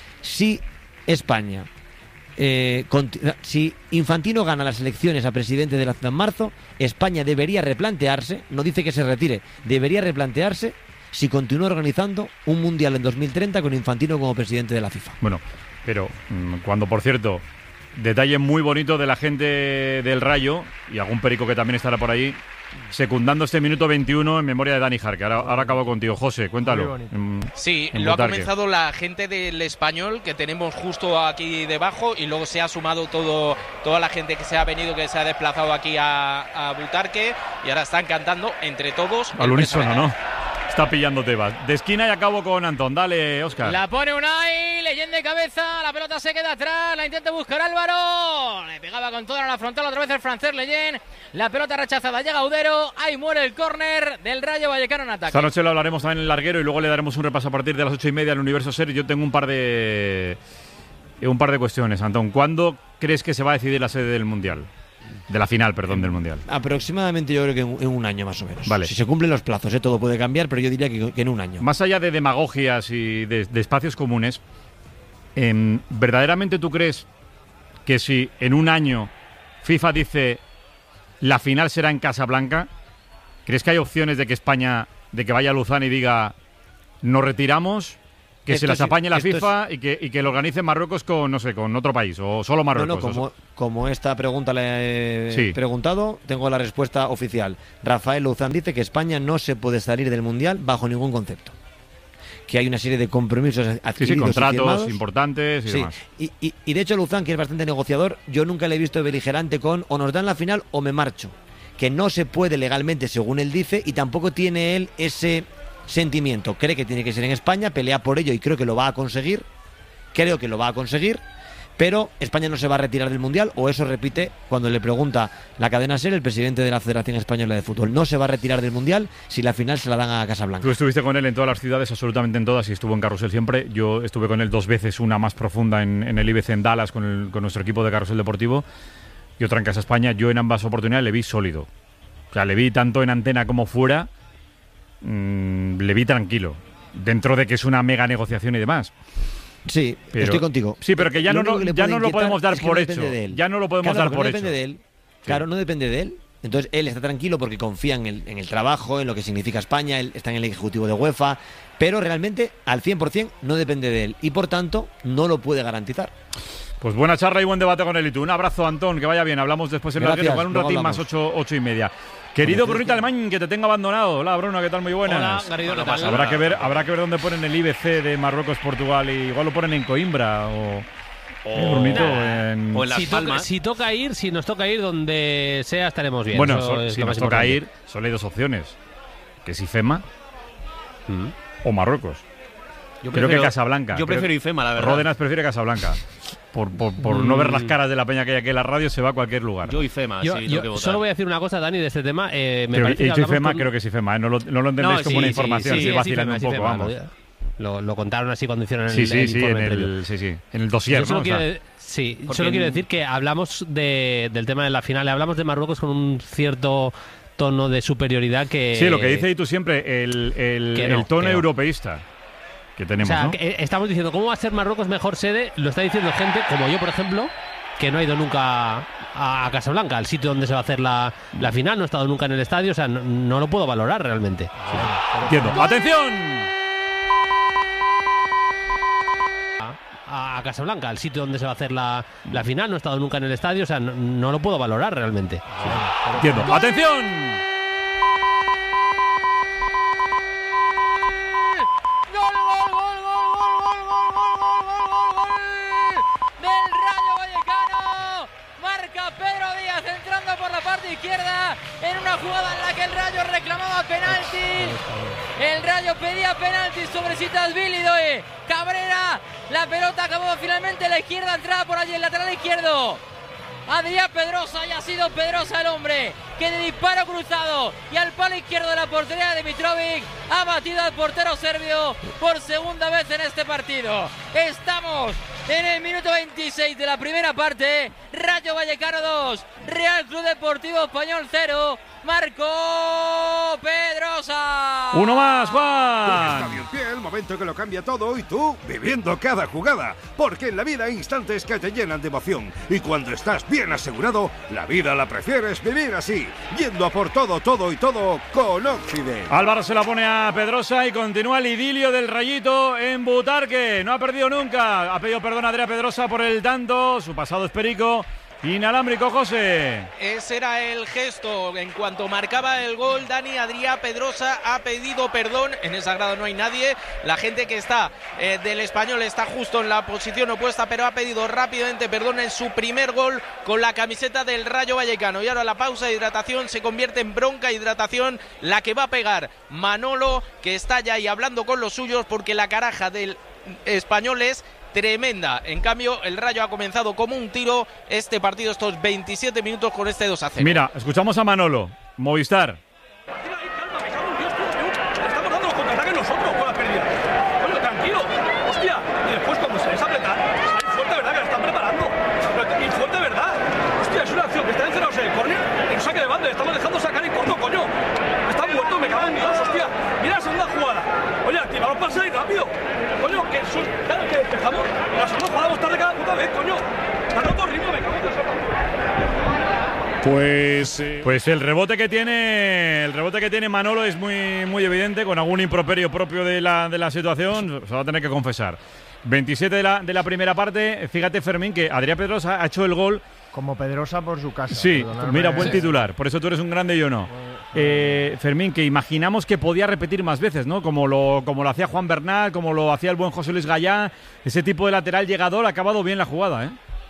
Si España, si Infantino gana las elecciones a presidente de la FIFA en marzo, España debería replantearse, no dice que se retire, debería replantearse si continúa organizando un Mundial en 2030 con Infantino como presidente de la FIFA. Bueno, pero cuando, por cierto, detalle muy bonito de la gente del Rayo y algún perico que también estará por ahí, secundando este minuto 21 en memoria de Dani Jarque. Ahora acabo contigo, José, cuéntalo. Sí, lo ha comenzado la gente del Español que tenemos justo aquí debajo y luego se ha sumado toda la gente que se ha venido, que se ha desplazado aquí a Butarque y ahora están cantando entre todos. Al unísono, ¿no? Está pillando Tebas. De esquina y acabo con Antón. Dale, Óscar. La pone Unai, leyenda de cabeza, la pelota se queda atrás, la intenta buscar Álvaro. Le pegaba con toda la frontal otra vez el francés Leyen. La pelota rechazada, llega Udero, ahí muere el córner del Rayo Vallecano en ataque. Esta noche lo hablaremos también en el larguero y luego le daremos un repaso a partir de las 8:30 al Universo Ser. Yo tengo un par de un par de cuestiones, Antón. ¿Cuándo crees que se va a decidir la sede del Mundial? De la final, perdón, del Mundial. Aproximadamente yo creo que en un año más o menos. Vale. Si se cumplen los plazos, todo puede cambiar, pero yo diría que en un año. Más allá de demagogias y de espacios comunes, ¿verdaderamente tú crees que si en un año FIFA dice la final será en Casablanca, crees que hay opciones de que España, de que vaya a Luzán y diga nos retiramos? Que se las apañe la FIFA y que lo organice Marruecos con, no sé, con otro país o solo Marruecos. Como esta pregunta le he preguntado, tengo la respuesta oficial. Rafael Luzán dice que España no se puede salir del Mundial bajo ningún concepto. Que hay una serie de compromisos adquiridos, contratos importantes y demás. Y de hecho Luzán, que es bastante negociador, yo nunca le he visto beligerante con o nos dan la final o me marcho. Que no se puede legalmente, según él dice, y tampoco tiene él ese sentimiento. Cree que tiene que ser en España, pelea por ello y creo que lo va a conseguir. Pero España no se va a retirar del Mundial, o eso repite cuando le pregunta la cadena SER, el presidente de la Federación Española de Fútbol. No se va a retirar del Mundial si la final se la dan a Casablanca. Tú estuviste con él en todas las ciudades, absolutamente en todas, y estuvo en Carrusel siempre. Yo estuve con él 2 veces, una más profunda en el IBC en Dallas con nuestro equipo de Carrusel Deportivo y otra en Casa España. Yo en ambas oportunidades le vi sólido. O sea, le vi tanto en antena como fuera, le vi tranquilo, dentro de que es una mega negociación y demás. Sí, pero, estoy contigo. Sí, pero que ya no lo podemos dar por hecho. Ya no lo podemos dar por hecho. No depende de él. Claro, no depende de él. Entonces él está tranquilo porque confía en el trabajo, en lo que significa España, él está en el ejecutivo de UEFA, pero realmente al 100% no depende de él y por tanto no lo puede garantizar. Pues buena charla y buen debate con él y tú. Un abrazo, Antón, que vaya bien. Hablamos después en la tele, igual un ratín más, 8:30. Querido Brunito Alemán, que te tengo abandonado. Hola, Bruno, ¿qué tal? Muy buenas. Hola, Garrido, ¿qué tal? Habrá que ver dónde ponen el IBC de Marruecos, Portugal, y igual lo ponen en Coimbra o Brunito, o en Las Palmas. Si nos toca ir donde sea, estaremos bien. Bueno, si nos toca ir, solo hay 2 opciones. Que es IFEMA o Marruecos. Creo que Casablanca. Yo prefiero IFEMA, la verdad. Ródenas prefiere Casablanca. Por no ver las caras de la peña que hay aquí en la radio, se va a cualquier lugar. Yo IFEMA, sí, tengo que votar. Solo voy a decir una cosa, Dani, de este tema. Pero IFEMA creo que es IFEMA, no lo entendéis como una información, sí, vacilando un poco, IFEMA, vamos. Lo contaron así cuando hicieron el informe. En el dossier, ¿no? Solo quiero decir que hablamos del tema de la final, hablamos de Marruecos con un cierto tono de superioridad que... Sí, lo que dice tú siempre, el tono europeísta que tenemos, o sea, ¿no? que estamos diciendo, ¿cómo va a ser Marruecos mejor sede? Lo está diciendo gente como yo, por ejemplo, que no ha ido nunca a Casablanca, al sitio donde se va a hacer la final, no he estado nunca en el estadio, o sea, no lo puedo valorar realmente. Entiendo. ¡Atención! A Casablanca, al sitio donde se va a hacer la final, no he estado nunca en el estadio, o sea, no lo puedo valorar realmente. Entiendo. ¡Atención! Izquierda en una jugada en la que el Rayo reclamaba penalti. El Rayo pedía penalti sobre Sitasvili. Cabrera, la pelota acabó finalmente a la izquierda, entrada por allí el lateral izquierdo. Adrián Pedrosa, y ha sido Pedrosa el hombre que de disparo cruzado y al palo izquierdo de la portería de Mitrovic ha batido al portero serbio por segunda vez en este partido. Estamos en el minuto 26 de la primera parte. Rayo Vallecano 2, Real Club Deportivo Español 0. Marcó Pedrosa. Uno más, Juan. Estadio en pie, el momento que lo cambia todo y tú viviendo cada jugada. Porque en la vida hay instantes que te llenan de emoción. Y cuando estás bien asegurado, la vida la prefieres vivir así. Yendo a por todo y todo con Occident. Álvaro se la pone a Pedrosa y continúa el idilio del Rayito en Butarque. No ha perdido nunca. Ha pedido perdón a Adrián Pedrosa por el tanto. Su pasado es perico. Inalámbrico, José. Ese era el gesto. En cuanto marcaba el gol, Dani, Adrián Pedrosa ha pedido perdón. En esa grada no hay nadie. La gente que está del Español está justo en la posición opuesta, pero ha pedido rápidamente perdón en su primer gol con la camiseta del Rayo Vallecano. Y ahora la pausa de hidratación se convierte en bronca hidratación, la que va a pegar Manolo, que está ya ahí hablando con los suyos, porque la caraja del Español es tremenda. En cambio, el Rayo ha comenzado como un tiro este partido, estos 27 minutos con este 2-0. Mira, escuchamos a Manolo, Movistar. Estamos dando los contraataques nosotros con la pérdida. Oye, tranquilo. Hostia. Y después cuando se les apretar, sale fuerte, ¿verdad? Pues el rebote que tiene Manolo es muy evidente, con algún improperio propio de la situación, se va a tener que confesar. 27 de la primera parte. Fíjate, Fermín, que Adrià Pedrosa ha hecho el gol como Pedrosa por su casa. Sí, mira, buen titular. Por eso tú eres un grande y yo no. Fermín, que imaginamos que podía repetir más veces, ¿no? Como lo hacía Juan Bernal, como lo hacía el buen José Luis Gallá. Ese tipo de lateral llegador ha acabado bien la jugada, ¿eh?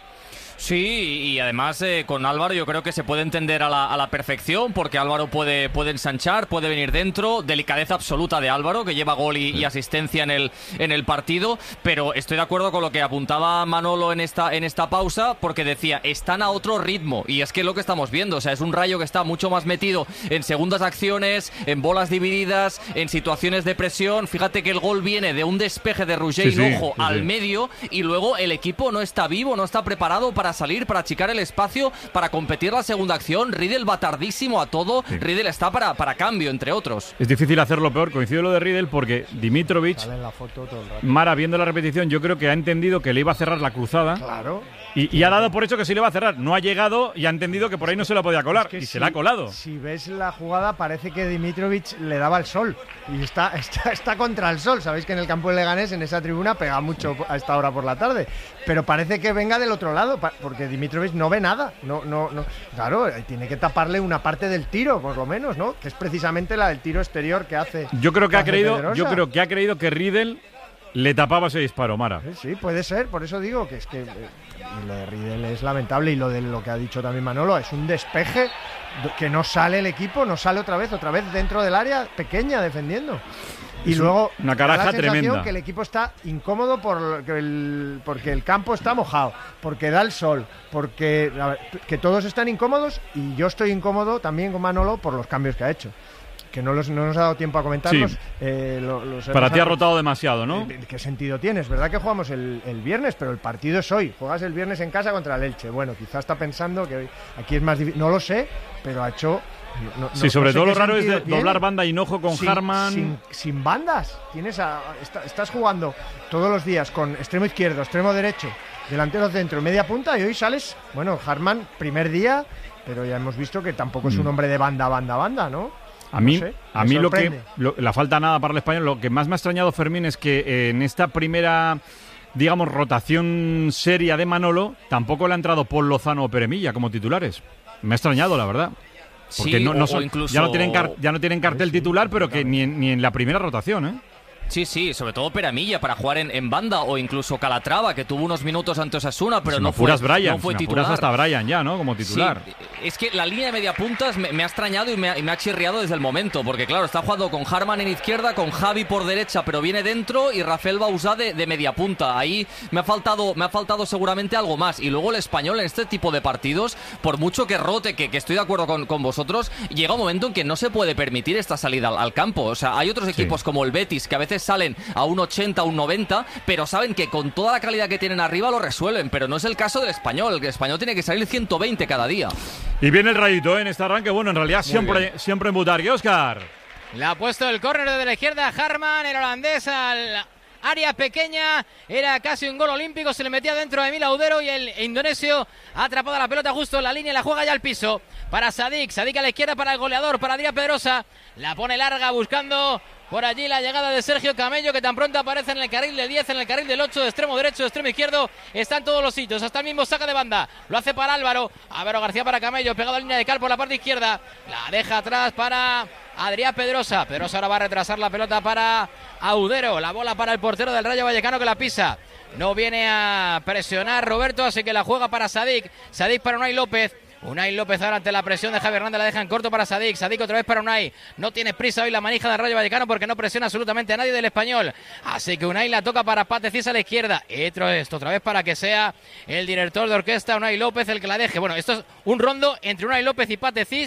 Sí, y además con Álvaro yo creo que se puede entender a la perfección, porque Álvaro puede ensanchar, puede venir dentro, delicadeza absoluta de Álvaro, que lleva gol y asistencia en el partido, pero estoy de acuerdo con lo que apuntaba Manolo en esta pausa, porque decía, están a otro ritmo, y es que lo que estamos viendo, o sea, es un Rayo que está mucho más metido en segundas acciones, en bolas divididas, en situaciones de presión. Fíjate que el gol viene de un despeje de Roger Hinojo al medio, y luego el equipo no está vivo, no está preparado para salir, para achicar el espacio, para competir la segunda acción. Riedel va tardísimo a todo. Sí. Riedel está para cambio, entre otros. Es difícil hacerlo peor. Coincido lo de Riedel porque Dimitrovic, Mara, viendo la repetición, yo creo que ha entendido que le iba a cerrar la cruzada. Claro. Y ha dado por hecho que sí le va a cerrar. No ha llegado y ha entendido que por ahí no se la podía colar. Y se la ha colado. Si ves la jugada, parece que Dimitrovic le daba el sol. Y está contra el sol. Sabéis que en el campo de Leganés, en esa tribuna, pega mucho a esta hora por la tarde. Pero parece que venga del otro lado, porque Dimitrovic no ve nada. No. Claro, tiene que taparle una parte del tiro, por lo menos, ¿no? Que es precisamente la del tiro exterior que hace. Yo creo que ha creído que Riedel le tapaba ese disparo, Mara. Sí, puede ser. Por eso digo que es que lo de Riedel es lamentable, y lo de lo que ha dicho también Manolo, es un despeje que no sale el equipo, no sale otra vez dentro del área pequeña defendiendo. Y es luego una caraja tremenda. Que el equipo está incómodo porque el campo está mojado, porque da el sol, porque que todos están incómodos, y yo estoy incómodo también con Manolo por los cambios que ha hecho, que no nos ha dado tiempo a comentarlos. Sí. Para ti ha rotado demasiado, ¿no? ¿Qué sentido tiene? Es verdad que jugamos el viernes, pero el partido es hoy. Juegas el viernes en casa contra el Elche. Bueno, quizás está pensando que aquí es más difícil. No lo sé, pero ha hecho... sobre todo lo raro es doblar banda Hinojo con Harman. Sin bandas. Estás jugando todos los días con extremo izquierdo, extremo derecho, delantero centro, media punta, y hoy sales... Bueno, Harman, primer día, pero ya hemos visto que tampoco es un hombre de banda, ¿no? A mí la falta nada para el Español. Lo que más me ha extrañado, Fermín, es que en esta primera, digamos, rotación seria de Manolo, tampoco le ha entrado Paul Lozano o Peremilla como titulares. Me ha extrañado, la verdad. Porque incluso, ya no tienen cartel titular, pero que ni en la primera rotación, ¿eh? Sí, sobre todo Peramilla para jugar en banda, o incluso Calatrava, que tuvo unos minutos ante Osasuna, pero no fue titular. Hasta Bryan ya, ¿no? Como titular. Sí, es que la línea de media puntas me ha extrañado y me ha chirriado desde el momento, porque claro, está jugando con Harman en izquierda, con Javi por derecha, pero viene dentro, y Rafael Bauzá de media punta. Ahí me ha faltado seguramente algo más. Y luego el Español en este tipo de partidos, por mucho que rote, que estoy de acuerdo con vosotros, llega un momento en que no se puede permitir esta salida al campo. O sea, hay otros equipos como el Betis, que a veces salen a un 80, un 90, pero saben que con toda la calidad que tienen arriba lo resuelven, pero no es el caso del Español. El Español tiene que salir 120 cada día. Y viene el Rayito en este arranque. Bueno, en realidad siempre en Butarque. Óscar. Le ha puesto el córner de la izquierda Harman, el holandés, al área pequeña. Era casi un gol olímpico, se le metía dentro de Emil Audero, y el indonesio ha atrapado la pelota justo en la línea y la juega ya al piso para Sadik a la izquierda para el goleador, para Adrià Pedrosa. La pone larga buscando por allí la llegada de Sergio Camello, que tan pronto aparece en el carril del 10, en el carril del 8, de extremo derecho, de extremo izquierdo. Está en todos los sitios, hasta el mismo saca de banda. Lo hace para Álvaro García para Camello, pegado a la línea de cal por la parte izquierda. La deja atrás para Adrià Pedrosa. Pedrosa ahora va a retrasar la pelota para Audero. La bola para el portero del Rayo Vallecano, que la pisa. No viene a presionar Roberto, así que la juega para Sadik para Unai López. Unai López ahora ante la presión de Javi Hernández, la deja en corto para Sadik otra vez para Unai. No tiene prisa hoy la manija del Rayo Vallecano, porque no presiona absolutamente a nadie del Español. Así que Unai la toca para Pate Cis a la izquierda. Esto otra vez para que sea el director de orquesta, Unai López, el que la deje. Bueno, esto es un rondo entre Unai López y Pate Cis.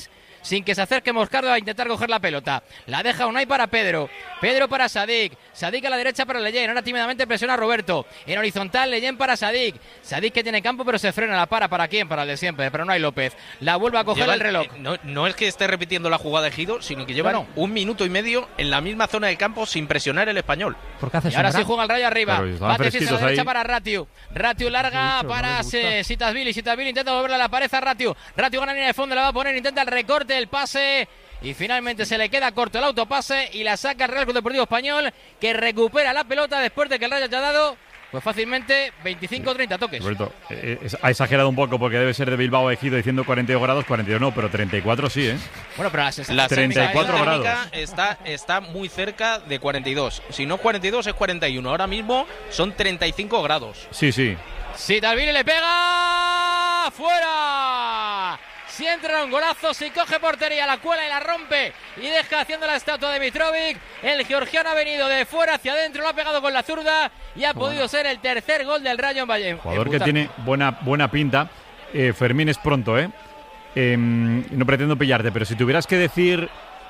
sin que se acerque Moscardo a intentar coger la pelota. La deja Unai para Pedro. Pedro para Sadik. Sadik a la derecha para Leyen. Ahora tímidamente presiona a Roberto. En horizontal, Leyen para Sadik. Sadik que tiene campo, pero se frena. La ¿para quién? Para el de siempre. Pero no hay López. La vuelve a coger el reloj. No es que esté repitiendo la jugada de Gido, sino que llevan 1 minuto y medio en la misma zona del campo sin presionar el Español. Y ahora sí juega el Rayo arriba. Claro, a la derecha para Ratiu. Ratiu larga para Sitasvili. Sitasvili intenta volverle a la pared a Ratiu. Ratiu gana línea de fondo, la va a poner, intenta el recorte, el pase. Y finalmente se le queda corto el autopase y la saca el Real Club Deportivo Español, que recupera la pelota después de que el Rayo haya dado pues fácilmente 25 o 30 toques. Roberto, ha exagerado un poco porque debe ser de Bilbao Ejido diciendo 42 grados, 42 no, pero 34 sí, ¿eh? Bueno, pero la 34 grados. Está muy cerca de 42. Si no 42 es 41. Ahora mismo son 35 grados. Sí, sí. Sitasvili le pega fuera. Si entra un golazo, si coge portería, la cuela y la rompe y deja haciendo la estatua de Mitrovic. El georgiano ha venido de fuera hacia adentro, lo ha pegado con la zurda y ha podido ser el tercer gol del Rayo en Valle. Jugador que tiene buena pinta. Fermín, es pronto, ¿eh? No pretendo pillarte, pero si tuvieras que decir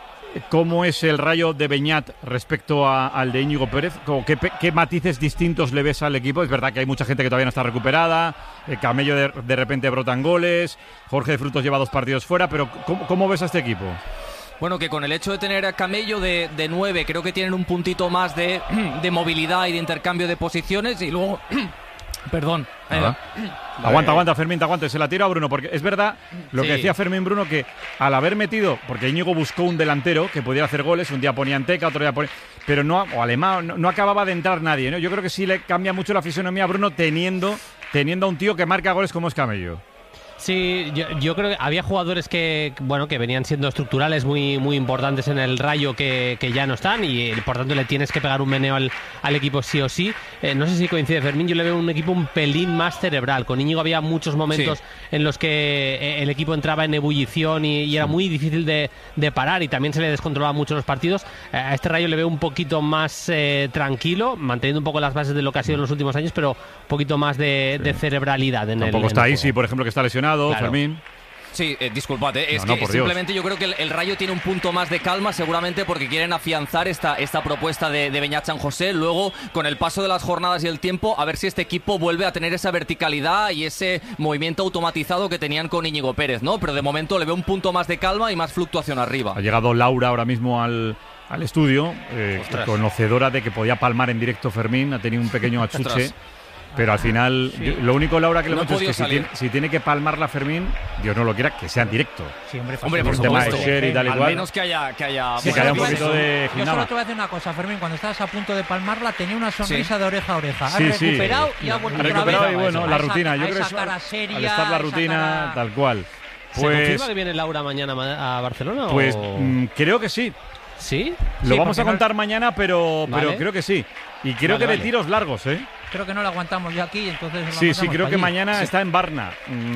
cómo es el Rayo de Beñat respecto al de Íñigo Pérez, ¿qué matices distintos le ves al equipo? Es verdad que hay mucha gente que todavía no está recuperada, Camello de repente brotan goles, Jorge de Frutos lleva 2 partidos fuera, pero ¿cómo ves a este equipo? Bueno, que con el hecho de tener a Camello de 9, creo que tienen un puntito más de movilidad y de intercambio de posiciones, y luego... Perdón. Aguanta, Fermín, te aguanta. Se la tira a Bruno, porque es verdad lo que decía Fermín Bruno, que al haber metido, porque Íñigo buscó un delantero que pudiera hacer goles, un día ponía Anteca, otro día ponía, pero no acababa de entrar nadie, ¿no? Yo creo que sí le cambia mucho la fisonomía a Bruno teniendo a un tío que marca goles como es Camello. Sí, yo creo que había jugadores que venían siendo estructurales muy importantes en el Rayo que ya no están y por tanto le tienes que pegar un meneo al equipo sí o sí. No sé si coincide Fermín, yo le veo un equipo un pelín más cerebral. Con Íñigo había muchos momentos en los que el equipo entraba en ebullición y era muy difícil de parar y también se le descontrolaba mucho los partidos. A este Rayo le veo un poquito más tranquilo, manteniendo un poco las bases de lo que ha sido en los últimos años, pero un poquito más de cerebralidad en Tampoco está ahí, sí, por ejemplo, que está lesionado. Claro. Fermín. Sí, disculpad, es que simplemente yo creo que el Rayo tiene un punto más de calma, seguramente porque quieren afianzar esta propuesta de Beñat San José. Luego, con el paso de las jornadas y el tiempo, a ver si este equipo vuelve a tener esa verticalidad y ese movimiento automatizado que tenían con Íñigo Pérez, ¿no? Pero de momento le veo un punto más de calma y más fluctuación arriba. Ha llegado Laura ahora mismo al estudio, conocedora de que podía palmar en directo Fermín, ha tenido un pequeño achuche. Pero al final, lo único, Laura, que le hemos dicho es que si tiene que palmarla Fermín, Dios no lo quiera, que sea en directo. Sí, hombre, por supuesto. Y tal, al menos que haya un poquito de Yo solo te voy a decir una cosa, Fermín. Cuando estabas a punto de palmarla, tenía una sonrisa de oreja a oreja. Ha recuperado y ha vuelto otra vez. Y bueno, la rutina. Yo creo que al estar la rutina, tal cual. ¿Se confirma que viene Laura mañana a Barcelona? Pues creo que sí. ¿Sí? Lo vamos a contar mañana, pero creo que sí. Y creo que de tiros largos, ¿eh? Creo que no lo aguantamos ya aquí, entonces... Sí, creo que mañana está en Varna.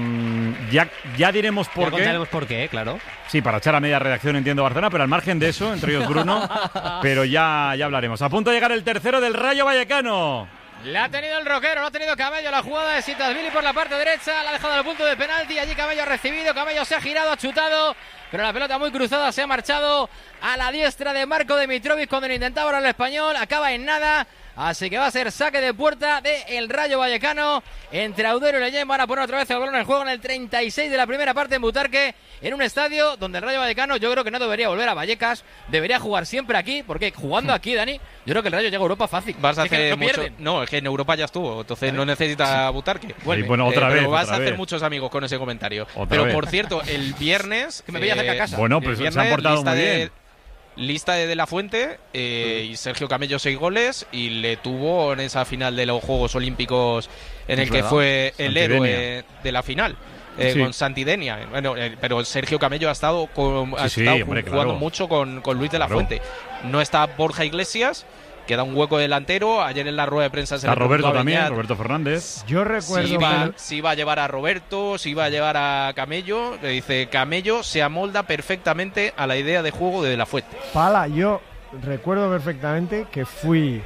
Ya diremos por qué. Ya contaremos por qué, claro. Sí, para echar a media redacción, entiendo, Barcelona, pero al margen de eso, entre ellos Bruno, pero ya hablaremos. A punto de llegar el tercero del Rayo Vallecano. La ha tenido el Roquero, lo ha tenido Camello, la jugada de Sitasvili por la parte derecha, la ha dejado al punto de penalti, allí Camello ha recibido, Camello se ha girado, ha chutado, pero la pelota muy cruzada se ha marchado a la diestra de Marco de Mitrovic cuando lo intentaba ahora el español, acaba en nada. Así que va a ser saque de puerta del Rayo Vallecano. Entre Audero y Leyen van a poner otra vez el balón en juego en el 36 de la primera parte en Butarque, en un estadio donde el Rayo Vallecano yo creo que no debería volver a Vallecas, debería jugar siempre aquí, porque jugando aquí, Dani, yo creo que el Rayo llega a Europa fácil. Vas a hacer mucho. No, es que en Europa ya estuvo, entonces no necesita Butarque. Bueno, otra vez. Pero vas a hacer muchos amigos con ese comentario. Por cierto, el viernes que me veía cerca a casa. Bueno, pues se han portado muy bien. Lista de La Fuente y Sergio Camello 6 goles y le tuvo en esa final de los Juegos Olímpicos en el que fue el héroe de la final con Santidenia. Bueno, pero Sergio Camello ha estado jugando mucho con Luis de la Fuente. No está Borja Iglesias, queda un hueco delantero. Ayer en la rueda de prensa se está Roberto también, Roberto Fernández. Yo recuerdo si iba a llevar a Roberto, si iba a llevar a Camello. Le dice Camello se amolda perfectamente a la idea de juego de la Fuente. Pala, yo recuerdo perfectamente que fui...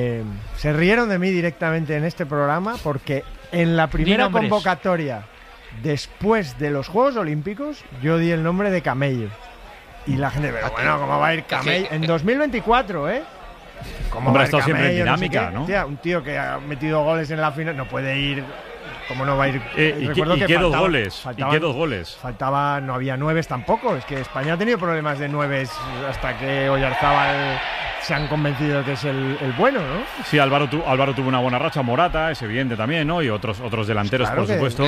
se rieron de mí directamente en este programa porque en la primera convocatoria después de los Juegos Olímpicos, yo di el nombre de Camello. Y la gente, pero bueno, ¿cómo va a ir Camello? En 2024, ¿eh? ¿Cómo Hombre, va ha a ir estado siempre en Camello? dinámica, No sé qué. ¿no? Hostia, un tío que ha metido goles en la final no puede ir. ¿Cómo no va a ir? ¿Y Recuerdo que qué dos faltaban- goles? faltaban- ¿Y qué dos goles? Faltaba, no había nueves tampoco. Es que España ha tenido problemas de nueves hasta que Oyarzábal se han convencido de que es el bueno, ¿no? Sí, Álvaro tuvo una buena racha, Morata es evidente también, ¿no? Y otros delanteros, Claro por que supuesto.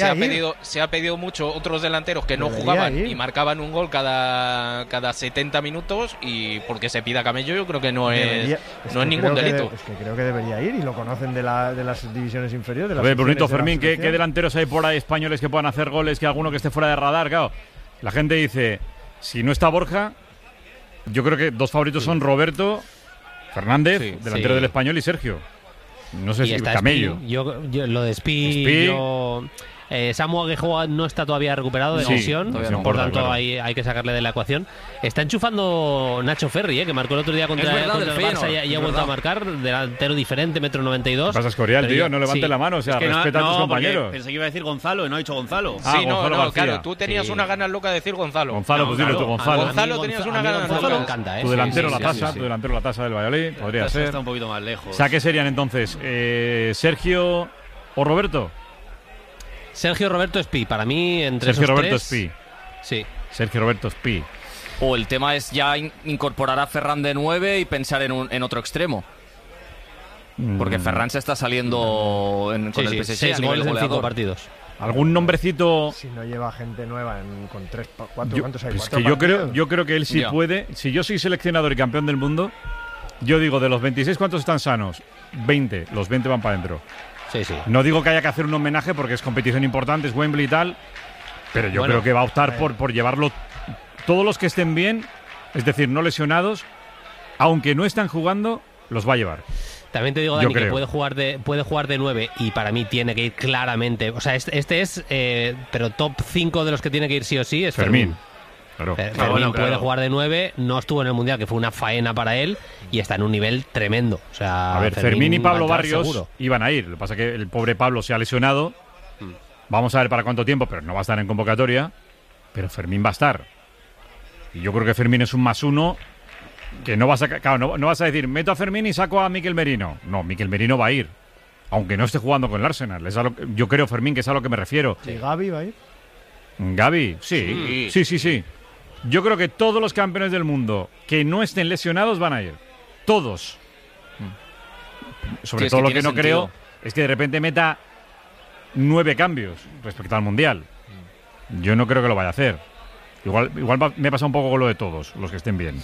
Se ha pedido mucho otros delanteros que no Debería jugaban ir. y marcaban un gol cada 70 minutos, y porque se pida Camello yo creo que no Debería- es ningún creo que delito. es que creo que debería ir y lo conocen de las divisiones inferiores. De A las ver, Brunito secciones de la Fermín, ¿qué selección. delanteros hay por ahí españoles que puedan hacer goles, que alguno que esté fuera de radar? Claro, la gente dice, si no está Borja, yo creo que dos favoritos son Roberto Fernández, delantero sí. del Español, y Sergio. No sé Y si está Camello. Spi. Yo lo de Spi, Spi. Samu Aguejoa no está todavía recuperado de Sí, lesión, todavía no. por tanto Claro. hay que sacarle de la ecuación. Está enchufando Nacho Ferri, que marcó el otro día contra, Es verdad, contra el del Barça Feyenoord, y ha es vuelto a verdad. marcar, delantero diferente, 1,92 m. ¿Qué pasa, Escorial, tío? No levante la mano, o sea, Es que respeta a tus porque compañeros. Pensé que iba a decir Gonzalo y no ha dicho Gonzalo. Ah, Sí, no, Gonzalo no, García. claro, tú tenías unas ganas locas de decir Gonzalo. Gonzalo, pues dilo tú, Gonzalo. Gonzalo tenías una ganas Gonzalo locas. me encanta, Tu delantero Sí, la sí, tasa, sí, sí. tu delantero la tasa del Valladolid, podría Está ser. un poquito más lejos. O sea, ¿qué serían entonces? ¿Sergio o Roberto? Sergio Roberto Spi, para mí entre Sergio esos Roberto tres, Spi. Sí. Sergio Roberto Spi. O el tema es ya incorporar a Ferran de 9 y pensar en otro extremo. Porque Ferran se está saliendo con el PSG 6 a nivel goles en 5 goleador. partidos. ¿Algún nombrecito? Si no lleva gente nueva con 3, 4, Yo, ¿cuántos hay? es 4 que partidos. yo creo que él sí Ya. puede. Si yo soy seleccionador y campeón del mundo, yo digo, de los 26, ¿cuántos están sanos? 20. Los 20 van para adentro. Sí, sí. No digo que haya que hacer un homenaje porque es competición importante, es Wembley y tal, pero yo Bueno, creo que va a optar por llevarlo todos los que estén bien, es decir, no lesionados, aunque no están jugando, los va a llevar. También te digo, Yo Dani, que creo. puede jugar de 9 y para mí tiene que ir claramente. O sea, este es, pero top 5 de los que tiene que ir sí o sí es Fermín. Claro. Fermín bueno, puede claro. jugar de 9, no estuvo en el Mundial, que fue una faena para él, y está en un nivel tremendo. O sea, A ver, Fermín y va a Pablo entrar Barrios seguro. iban a ir. Lo que pasa es que el pobre Pablo se ha lesionado. Vamos a ver para cuánto tiempo, pero no va a estar en convocatoria. Pero Fermín va a estar. Y yo creo que Fermín es un +1 que no vas a, claro, no vas a decir, meto a Fermín y saco a Mikel Merino. No, Mikel Merino va a ir. Aunque no esté jugando con el Arsenal. Yo creo, Fermín, que es a lo que me refiero. ¿Y Gavi va a ir? Gavi, sí. Yo creo que todos los campeones del mundo que no estén lesionados van a ir. Todos. Sobre Sí, es todo que lo que tiene no creo sentido. es que de repente meta 9 cambios respecto al Mundial. Yo no creo que lo vaya a hacer. Igual me pasa un poco con lo de todos, los que estén bien.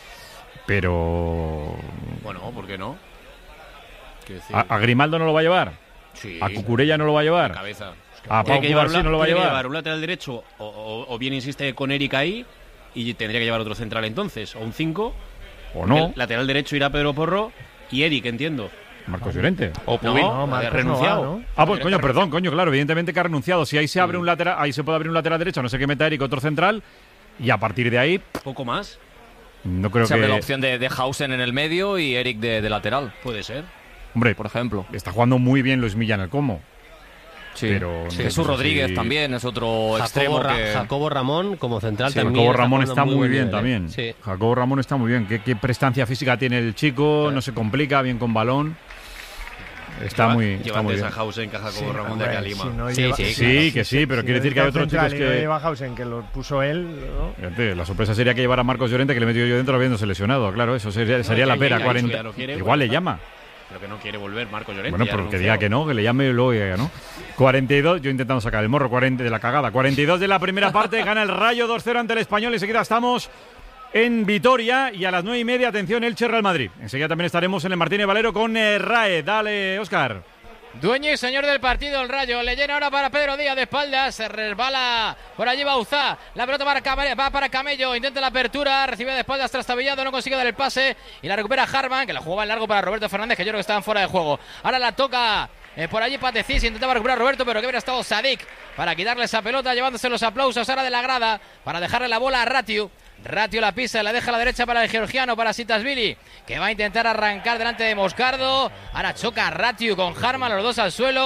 Pero... Bueno, ¿por qué no? Quiero decir, ¿A Grimaldo no lo va a de sí, ¿A Cucurella no lo va a llevar? cabeza. ¿A Pau Cubarsí no lo va a Tiene que llevar? llevar un lateral derecho o bien insiste con Eric ahí y tendría que llevar otro central entonces, o un 5. ¿O no? El lateral derecho irá Pedro Porro y Eric, entiendo. Marcos Llorente. O No, no, Marcos renunciado. no va, ¿no? Ah, pues coño, perdón, claro, evidentemente que ha renunciado. Si ahí se abre un lateral, ahí se puede abrir un lateral derecho, a no sé qué meta Eric, otro central, y a partir de ahí, Poco más, no creo Se abre la que... opción de Hausen en el medio y Eric de lateral, puede ser. Hombre, por ejemplo. está jugando muy bien Luis Milla en el Como. Sí. Pero no sé Jesús si- Rodríguez también es otro extremo que... Jacobo Ramón como central Sí, también. Jacobo Ramón jugando está muy buen bien nivel, también. Sí. Jacobo Ramón está muy bien. ¿Qué prestancia física tiene el chico? No se complica, bien con balón. Está muy Lleva bien. antes a Hausen que a Jacobo Ramón de aquí a Lima. Sí, que sí, pero quiere decir que hay otros chicos No que... lleva Hausen, que lo puso él, ¿no? Fíjate, la sorpresa sería que llevara a Marcos Llorente, que le he metido yo dentro habiéndose lesionado. Claro, eso sería la pera. ya 40. ya no quiere, Igual le pues, llama. Pero que no quiere volver Marco Llorente. Bueno, ya pero que renunció. diga que no, que le llame y luego diga que no. 42, yo intentando sacar el morro, 40 de la cagada. 42 de la primera parte, gana el Rayo 2-0 ante el Español. Enseguida estamos en Vitoria y a las 9:30, atención, Elche Real Madrid. Enseguida también estaremos en el Martínez Valero con RAE. Dale, Óscar. Dueño y señor del partido, el Rayo. Le llena ahora para Pedro Díaz de espaldas. Se resbala por allí Bauzá. La pelota va para Camello. Intenta la apertura. Recibe de espaldas trastabillado. No consigue dar el pase. Y la recupera Harman, que la jugaba en largo para Roberto Fernández, que yo creo que estaban fuera de juego. Ahora la toca por allí Patecís. Intentaba recuperar Roberto, pero que hubiera estado Sadik para quitarle esa pelota, llevándose los aplausos ahora de la grada para dejarle la bola a Ratiu. Ratio la pisa, la deja a la derecha para el georgiano, para Sitasvili, que va a intentar arrancar delante de Moscardo. Ahora choca Ratiu con Harman, los dos al suelo.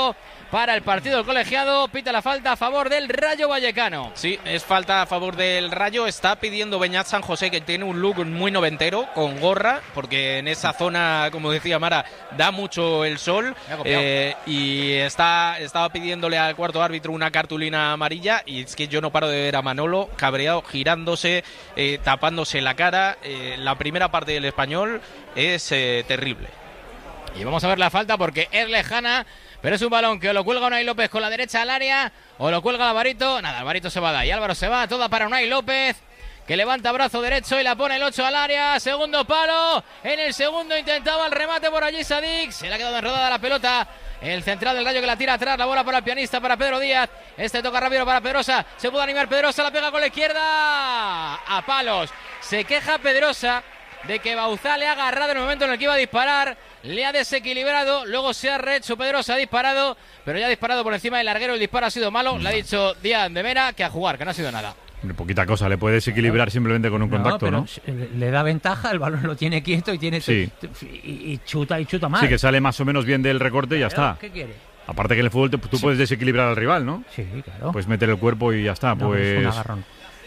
para el partido del colegiado. Pita la falta a favor del Rayo Vallecano. Sí, es falta a favor del Rayo. Está pidiendo Beñat San José, que tiene un look muy noventero, con gorra, porque en esa zona, como decía Mara, da mucho el sol. Y estaba pidiéndole al cuarto árbitro una cartulina amarilla. Y es que yo no paro de ver a Manolo cabreado, girándose, tapándose la cara. La primera parte del Español es terrible. Y vamos a ver la falta porque es lejana, pero es un balón que o lo cuelga Unai López con la derecha al área o lo cuelga Alvarito. Nada, Alvarito se va de ahí, Álvaro se va, toda para Unai López, que levanta brazo derecho y la pone el 8 al área. Segundo palo, en el segundo intentaba el remate por allí Sadik, se le ha quedado enredada la pelota. El central del Rayo que la tira atrás, la bola para el pianista, para Pedro Díaz. Este toca rápido para Pedrosa, se puede animar Pedrosa, la pega con la izquierda a palos. Se queja Pedrosa de que Bauzá le ha agarrado en el momento en el que iba a disparar, le ha desequilibrado, luego se ha rehecho Pedrosa, ha disparado, pero ya ha disparado por encima del larguero, el disparo ha sido malo, le ha dicho Díaz de Mera que a jugar, que no ha sido nada. Poquita cosa, le puede desequilibrar simplemente con un contacto, ¿no? Le da ventaja, el balón lo tiene quieto y tiene y chuta más. Sí, que sale más o menos bien del recorte y ya está. ¿Qué quiere? Aparte que en el fútbol tú puedes desequilibrar al rival, ¿no? Sí, claro. Puedes meter el cuerpo y ya está, No, pues... es un agarrón.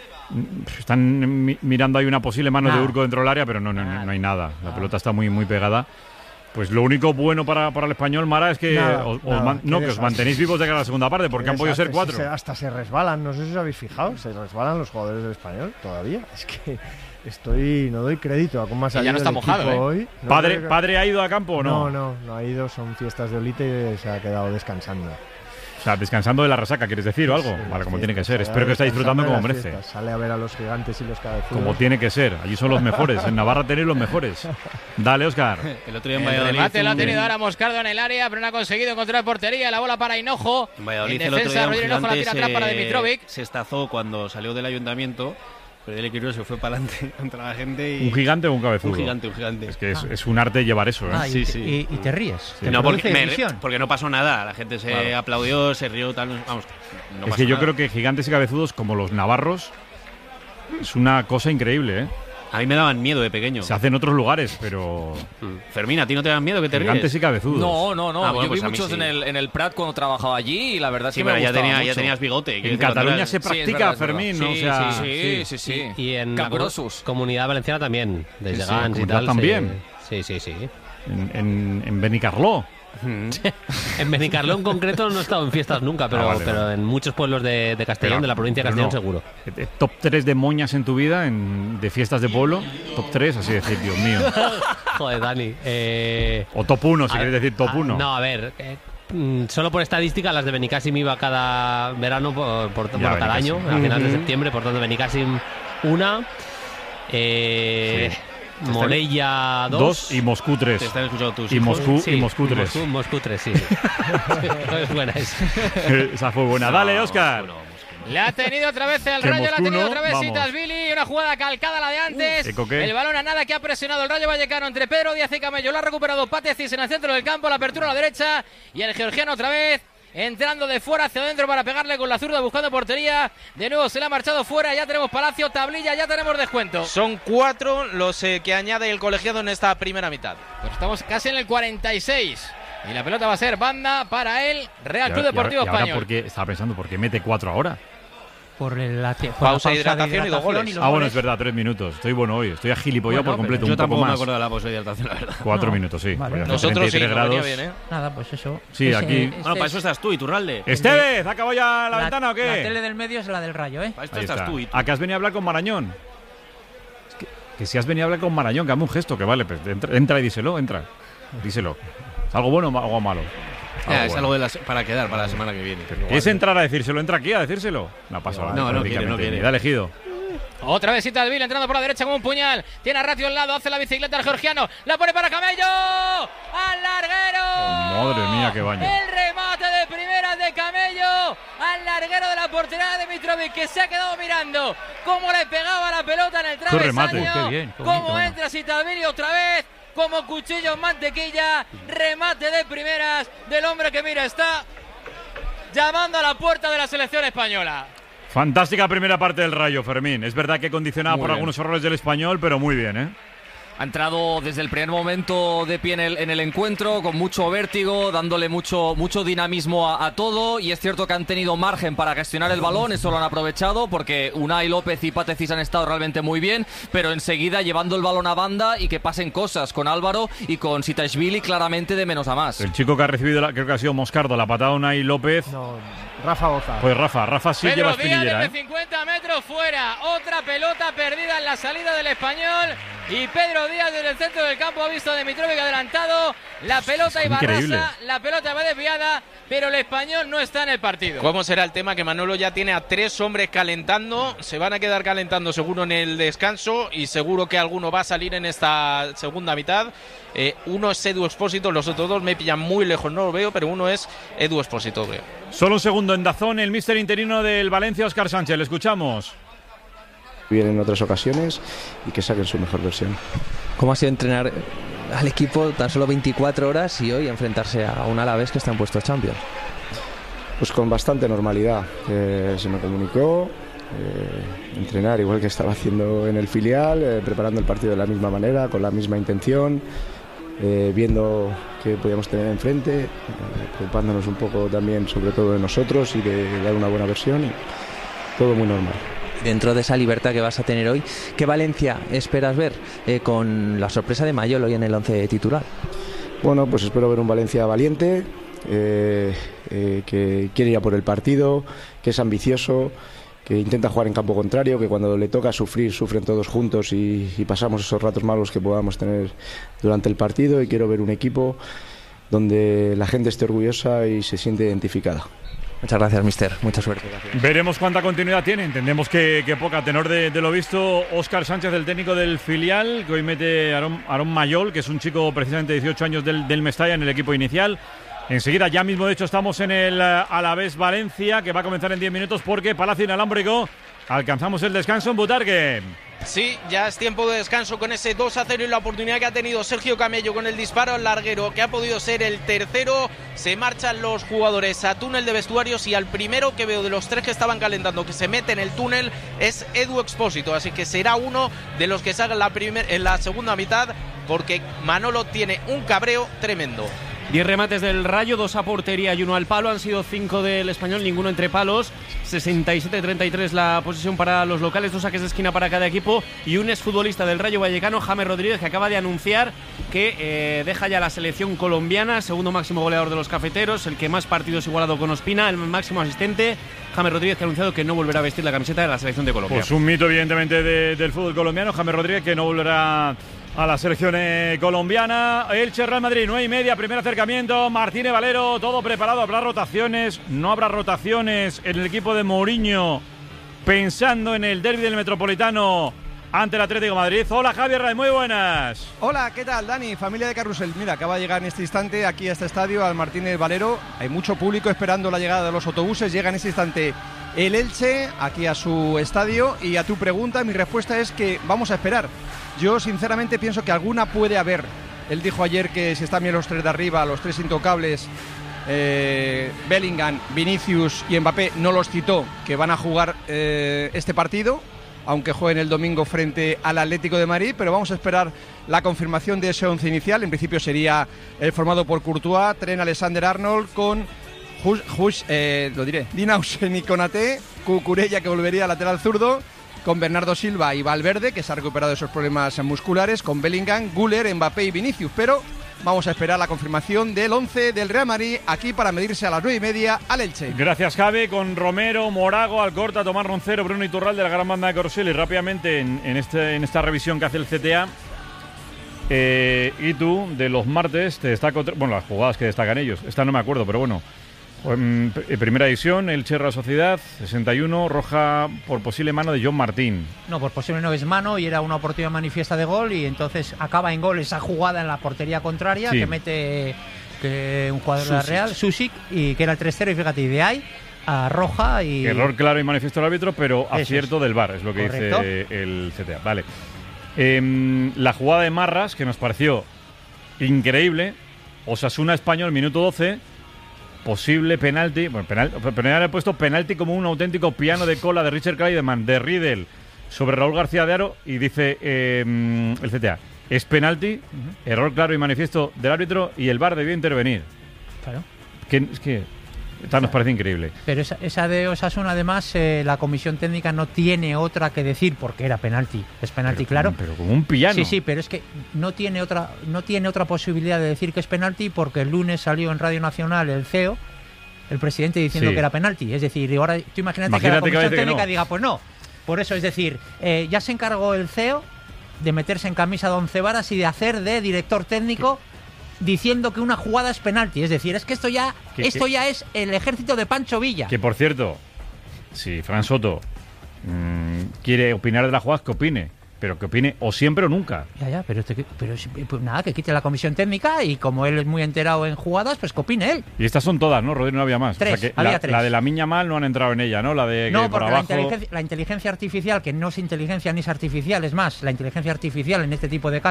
Están mirando ahí una posible mano de Urco dentro del área, pero no hay nada. La pelota está muy pegada. Pues lo único bueno para el Español, Mara, es que que os mantenéis vivos de cara a la segunda parte, porque han podido ser 4. Hasta se resbalan, no sé si os habéis fijado, se resbalan los jugadores del Español todavía. Es que no doy crédito a cómo ha salido ya no está el mojado, equipo hoy. ¿Padre ha ido a campo o no? No ha ido, son fiestas de Olite y se ha quedado descansando. O sea, descansando de la resaca, ¿quieres decir? O algo. Vale, como tiene que ser. Espero que esté disfrutando como merece. Sale a ver a los gigantes y los cabezudos. Como tiene que ser. Allí son los mejores. En Navarra tenéis los mejores. Dale, Óscar. El otro día en El Valladolid. remate lo ha tenido ahora Moscardo en el área, pero no ha conseguido encontrar portería. La bola para Hinojo. En Valladolid En el otro defensa, día Rodrigo Hinojo la tira atrás para Dimitrovic. se estazó cuando salió del ayuntamiento. Pero el equipo se fue para adelante contra la gente. ¿Un gigante o un cabezudo? Un gigante. Es que es un arte llevar eso, ¿eh? Y te ríes. Sí. No, porque no pasó nada. La gente se aplaudió, se rió, tal. Vamos, no es pasó que yo nada. creo que gigantes y cabezudos, como los navarros, es una cosa increíble, ¿eh? A mí me daban miedo de pequeño. Se hace en otros lugares, pero... Fermín, ¿a ti no te dan miedo que te ríes? Gigantes y cabezudos. No. Ah, bueno, yo pues vi a mí muchos sí. en el Prat cuando trabajaba allí y la verdad es que pero me gustaba mucho. ya tenías bigote. En Cataluña se practica, es verdad. Fermín, Sí, ¿no? O sea, sí. Y en la Capgrossos. Comunidad Valenciana también, desde Sí, Gans y Comunidad tal. también. Sí. En Benicarló. En Benicarló en concreto no he estado en fiestas nunca, pero en muchos pueblos de Castellón, de la provincia de Castellón, seguro. Top 3 de moñas en tu vida, de fiestas de pueblo. Top 3, así decir, Dios mío. Joder, Dani. O top 1, si quieres decir top 1. No, a ver. Solo por estadística, las de Benicàssim iba cada verano, cada año, a finales de septiembre. Por tanto, Benicàssim una. Morella 2 y Moscú 3. Te están escuchando tus y hijos. Moscú 3. Moscú 3, sí. Es buena esa. Esa fue buena. Dale, Óscar. Le ha tenido otra vez el Que Rayo, Moscú la ha tenido no, otra vez vamos. Sitasvili, una jugada calcada a la de antes. ¿Qué? El balón a nada que ha presionado el Rayo Vallecano entre Pedro Díaz y Camello. Lo ha recuperado Patecis en el centro del campo, la apertura a la derecha y el georgiano otra vez entrando de fuera hacia adentro para pegarle con la zurda buscando portería. De nuevo se le ha marchado fuera, ya tenemos Palacio, tablilla, ya tenemos descuento. Son 4 los que añade el colegiado en esta primera mitad. Pues estamos casi en el 46. Y la pelota va a ser banda para el Real Club Deportivo Español. ¿Por qué? Estaba pensando, ¿por qué mete 4 ahora? Por la pausa de hidratación y 2 goles. Bueno, es verdad, 3 minutos. Estoy bueno hoy. Estoy agilipollado por completo. Yo un poco tampoco me más. acuerdo de la pausa de hidratación, la verdad. 4 minutos, sí. Vale. Nosotros sí, 33 nos venía grados. bien, ¿eh? Nada, pues eso. Sí, aquí. Bueno, para eso estás tú, Iturralde. Estevez, ¿ha acabado ya la ventana o qué? La tele del medio es la del Rayo, ¿eh? Para esto Ahí estás está. tú. ¿A qué has venido a hablar con Marañón? Que si has venido a hablar con Marañón, que hazme un gesto, que vale, pues entra y díselo, entra. Díselo. ¿Es algo bueno o algo malo? Es algo para quedar para la semana que viene. ¿Quieres entrar a decírselo? Entra aquí a decírselo. No pasa nada. No quiere. Da elegido. Otra vez Sitasvili entrando por la derecha con un puñal. Tiene a Ratio al lado, hace la bicicleta al georgiano. La pone para Camello. ¡Al larguero! Madre mía, qué baño. El remate de primeras de Camello al larguero de la portería de Dimitrovic, que se ha quedado mirando cómo le pegaba la pelota en el travesaño. remate, qué bien, qué Cómo bonito, entra Sitasvili otra vez. Como cuchillo en mantequilla. Remate de primeras del hombre que mira, está llamando a la puerta de la selección española. Fantástica primera parte del Rayo, Fermín. Es verdad que condicionada Muy por bien. algunos errores del Español, pero muy bien, ¿eh? Ha entrado desde el primer momento de pie en el encuentro, con mucho vértigo, dándole mucho dinamismo a todo, y es cierto que han tenido margen para gestionar el balón, eso lo han aprovechado, porque Unai López y Patecis han estado realmente muy bien, pero enseguida llevando el balón a banda y que pasen cosas con Álvaro y con Sitashvili claramente de menos a más. El chico que ha recibido, creo que ha sido Moscardo, la patada de Unai López. No, Rafa Boza. Pues Rafa sí lleva espinillera. Desde 50 metros fuera, otra pelota perdida en la salida del Español, y Pedro Díaz desde el centro del campo ha visto a Dimitrovic adelantado, la pelota iba rasa, la pelota va desviada, pero el Español no está en el partido. ¿Cómo será el tema? Que Manolo ya tiene a 3 hombres calentando, se van a quedar calentando seguro en el descanso, y seguro que alguno va a salir en esta segunda mitad. Uno es Edu Expósito, los otros 2 me pillan muy lejos, no lo veo, pero uno es Edu Expósito, creo. Solo un segundo en Dazón, el míster interino del Valencia, Óscar Sánchez, le escuchamos. Bien en otras ocasiones y que saquen su mejor versión. ¿Cómo ha sido entrenar al equipo tan solo 24 horas y hoy enfrentarse a un Alavés que está en puestos Champions? Pues con bastante normalidad. Se me comunicó entrenar igual que estaba haciendo en el filial, preparando el partido de la misma manera, con la misma intención, viendo qué podíamos tener enfrente, preocupándonos un poco también sobre todo de nosotros y de dar una buena versión, y todo muy normal. Dentro de esa libertad que vas a tener hoy, ¿qué Valencia esperas ver con la sorpresa de Mayol hoy en el 11 titular? Bueno, pues espero ver un Valencia valiente, que quiere ir a por el partido, que es ambicioso, que intenta jugar en campo contrario, que cuando le toca sufrir, sufren todos juntos y pasamos esos ratos malos que podamos tener durante el partido, y quiero ver un equipo donde la gente esté orgullosa y se siente identificada. Muchas gracias, mister. Mucha suerte. Gracias. Veremos cuánta continuidad tiene. Entendemos que poca. Tenor de lo visto, Óscar Sánchez, el técnico del filial, que hoy mete a Aarón Mayol, que es un chico precisamente de 18 años del Mestalla, en el equipo inicial. Enseguida, ya mismo, de hecho, estamos en el Alavés Valencia, que va a comenzar en 10 minutos, porque Palacio Inalámbrico alcanzamos el descanso en Butarque. Sí, ya es tiempo de descanso con ese 2-0 y la oportunidad que ha tenido Sergio Camello con el disparo al larguero, que ha podido ser el tercero. Se marchan los jugadores a túnel de vestuarios, y al primero que veo de los 3 que estaban calentando que se mete en el túnel es Edu Expósito, así que será uno de los que salgan en la segunda mitad, porque Manolo tiene un cabreo tremendo. 10 remates del Rayo, 2 a portería y 1 al palo. Han sido 5 del Español, ninguno entre palos. 67-33 la posesión para los locales, 2 saques de esquina para cada equipo. Y un exfutbolista del Rayo Vallecano, James Rodríguez, que acaba de anunciar que deja ya la selección colombiana. Segundo máximo goleador de los cafeteros, el que más partidos igualado con Ospina, el máximo asistente. James Rodríguez, que ha anunciado que no volverá a vestir la camiseta de la selección de Colombia. Pues un mito, evidentemente, del fútbol colombiano. James Rodríguez, que no volverá a la selección colombiana. Elche Real Madrid, 9:30, primer acercamiento. Martínez Valero, todo preparado. ¿Habrá rotaciones? ¿No habrá rotaciones en el equipo de Mourinho, pensando en el derbi del Metropolitano ante el Atlético de Madrid? Hola, Javier Rey, muy buenas. Hola, ¿qué tal, Dani? Familia de Carrusel. Mira, acaba de llegar en este instante aquí a este estadio, al Martínez Valero. Hay mucho público esperando la llegada de los autobuses. Llega en este instante el Elche aquí a su estadio. Y a tu pregunta, mi respuesta es que vamos a esperar. Yo sinceramente pienso que alguna puede haber. Él dijo ayer que si están bien los 3 de arriba, los 3 intocables, Bellingham, Vinicius y Mbappé, no los citó, que van a jugar este partido, aunque jueguen el domingo frente al Atlético de Madrid. Pero vamos a esperar la confirmación de ese 11 inicial. En principio sería formado por Courtois, Trent Alexander-Arnold, con Dinausen y Konaté, Cucurella, que volvería lateral zurdo, con Bernardo Silva y Valverde, que se ha recuperado de esos problemas musculares, con Bellingham, Güler, Mbappé y Vinicius. Pero vamos a esperar la confirmación del 11 del Real Madrid aquí para medirse a las 9:30 al Elche. Gracias, Javi, con Romero, Morago, Alcorta, Tomás Roncero, Bruno Iturralde de la gran banda de Corusel. Y rápidamente en esta revisión que hace el CTA, y tú, de los martes, te destaco, bueno, las jugadas que destacan ellos. Esta no me acuerdo, pero bueno. Primera edición, Elche Real Sociedad, 61, roja por posible mano de John Martín. No, por posible no, es mano, y era una oportunidad manifiesta de gol, y entonces acaba en gol esa jugada en la portería contraria, sí, que mete un jugador de la Real, Susic, y que era el 3-0, y fíjate, y de ahí a roja y... Error claro y manifiesto del árbitro, pero acierto del VAR, es lo que dice el CTA. Vale. La jugada de Marras, que nos pareció increíble, Osasuna Español, minuto 12, posible penalti, bueno, penal, he puesto penalti como un auténtico piano de cola de Richard Kleiderman, de Riedel sobre Raúl García de Haro, y dice el CTA, es penalti, error claro y manifiesto del árbitro y el VAR debió intervenir. Claro. Es que esta nos parece increíble. Pero esa de Osasuna, además, la comisión técnica no tiene otra que decir porque era penalti. Es penalti, claro. Pero como un pillano. Sí, pero es que no tiene otra posibilidad de decir que es penalti porque el lunes salió en Radio Nacional el CEO, el presidente, diciendo que era penalti. Es decir, ahora tú imagínate que la comisión técnica diga, pues no. Por eso, es decir, ya se encargó el CEO de meterse en camisa de 11 varas y de hacer de director técnico diciendo que una jugada es penalti. Es decir, es que esto ya es el ejército de Pancho Villa. Que, por cierto, si Fran Soto quiere opinar de la jugada, que opine. Pero que opine o siempre o nunca. Ya, pero pues nada, que quite la comisión técnica y como él es muy enterado en jugadas, pues que opine él. Y estas son todas, ¿no, Rodrigo? No había más. Tres, o sea que había tres. La de la Miña Mal no han entrado en ella, ¿no? La de no, que por porque abajo... la inteligencia artificial, que no es inteligencia ni es artificial, es más, la inteligencia artificial en este tipo de casos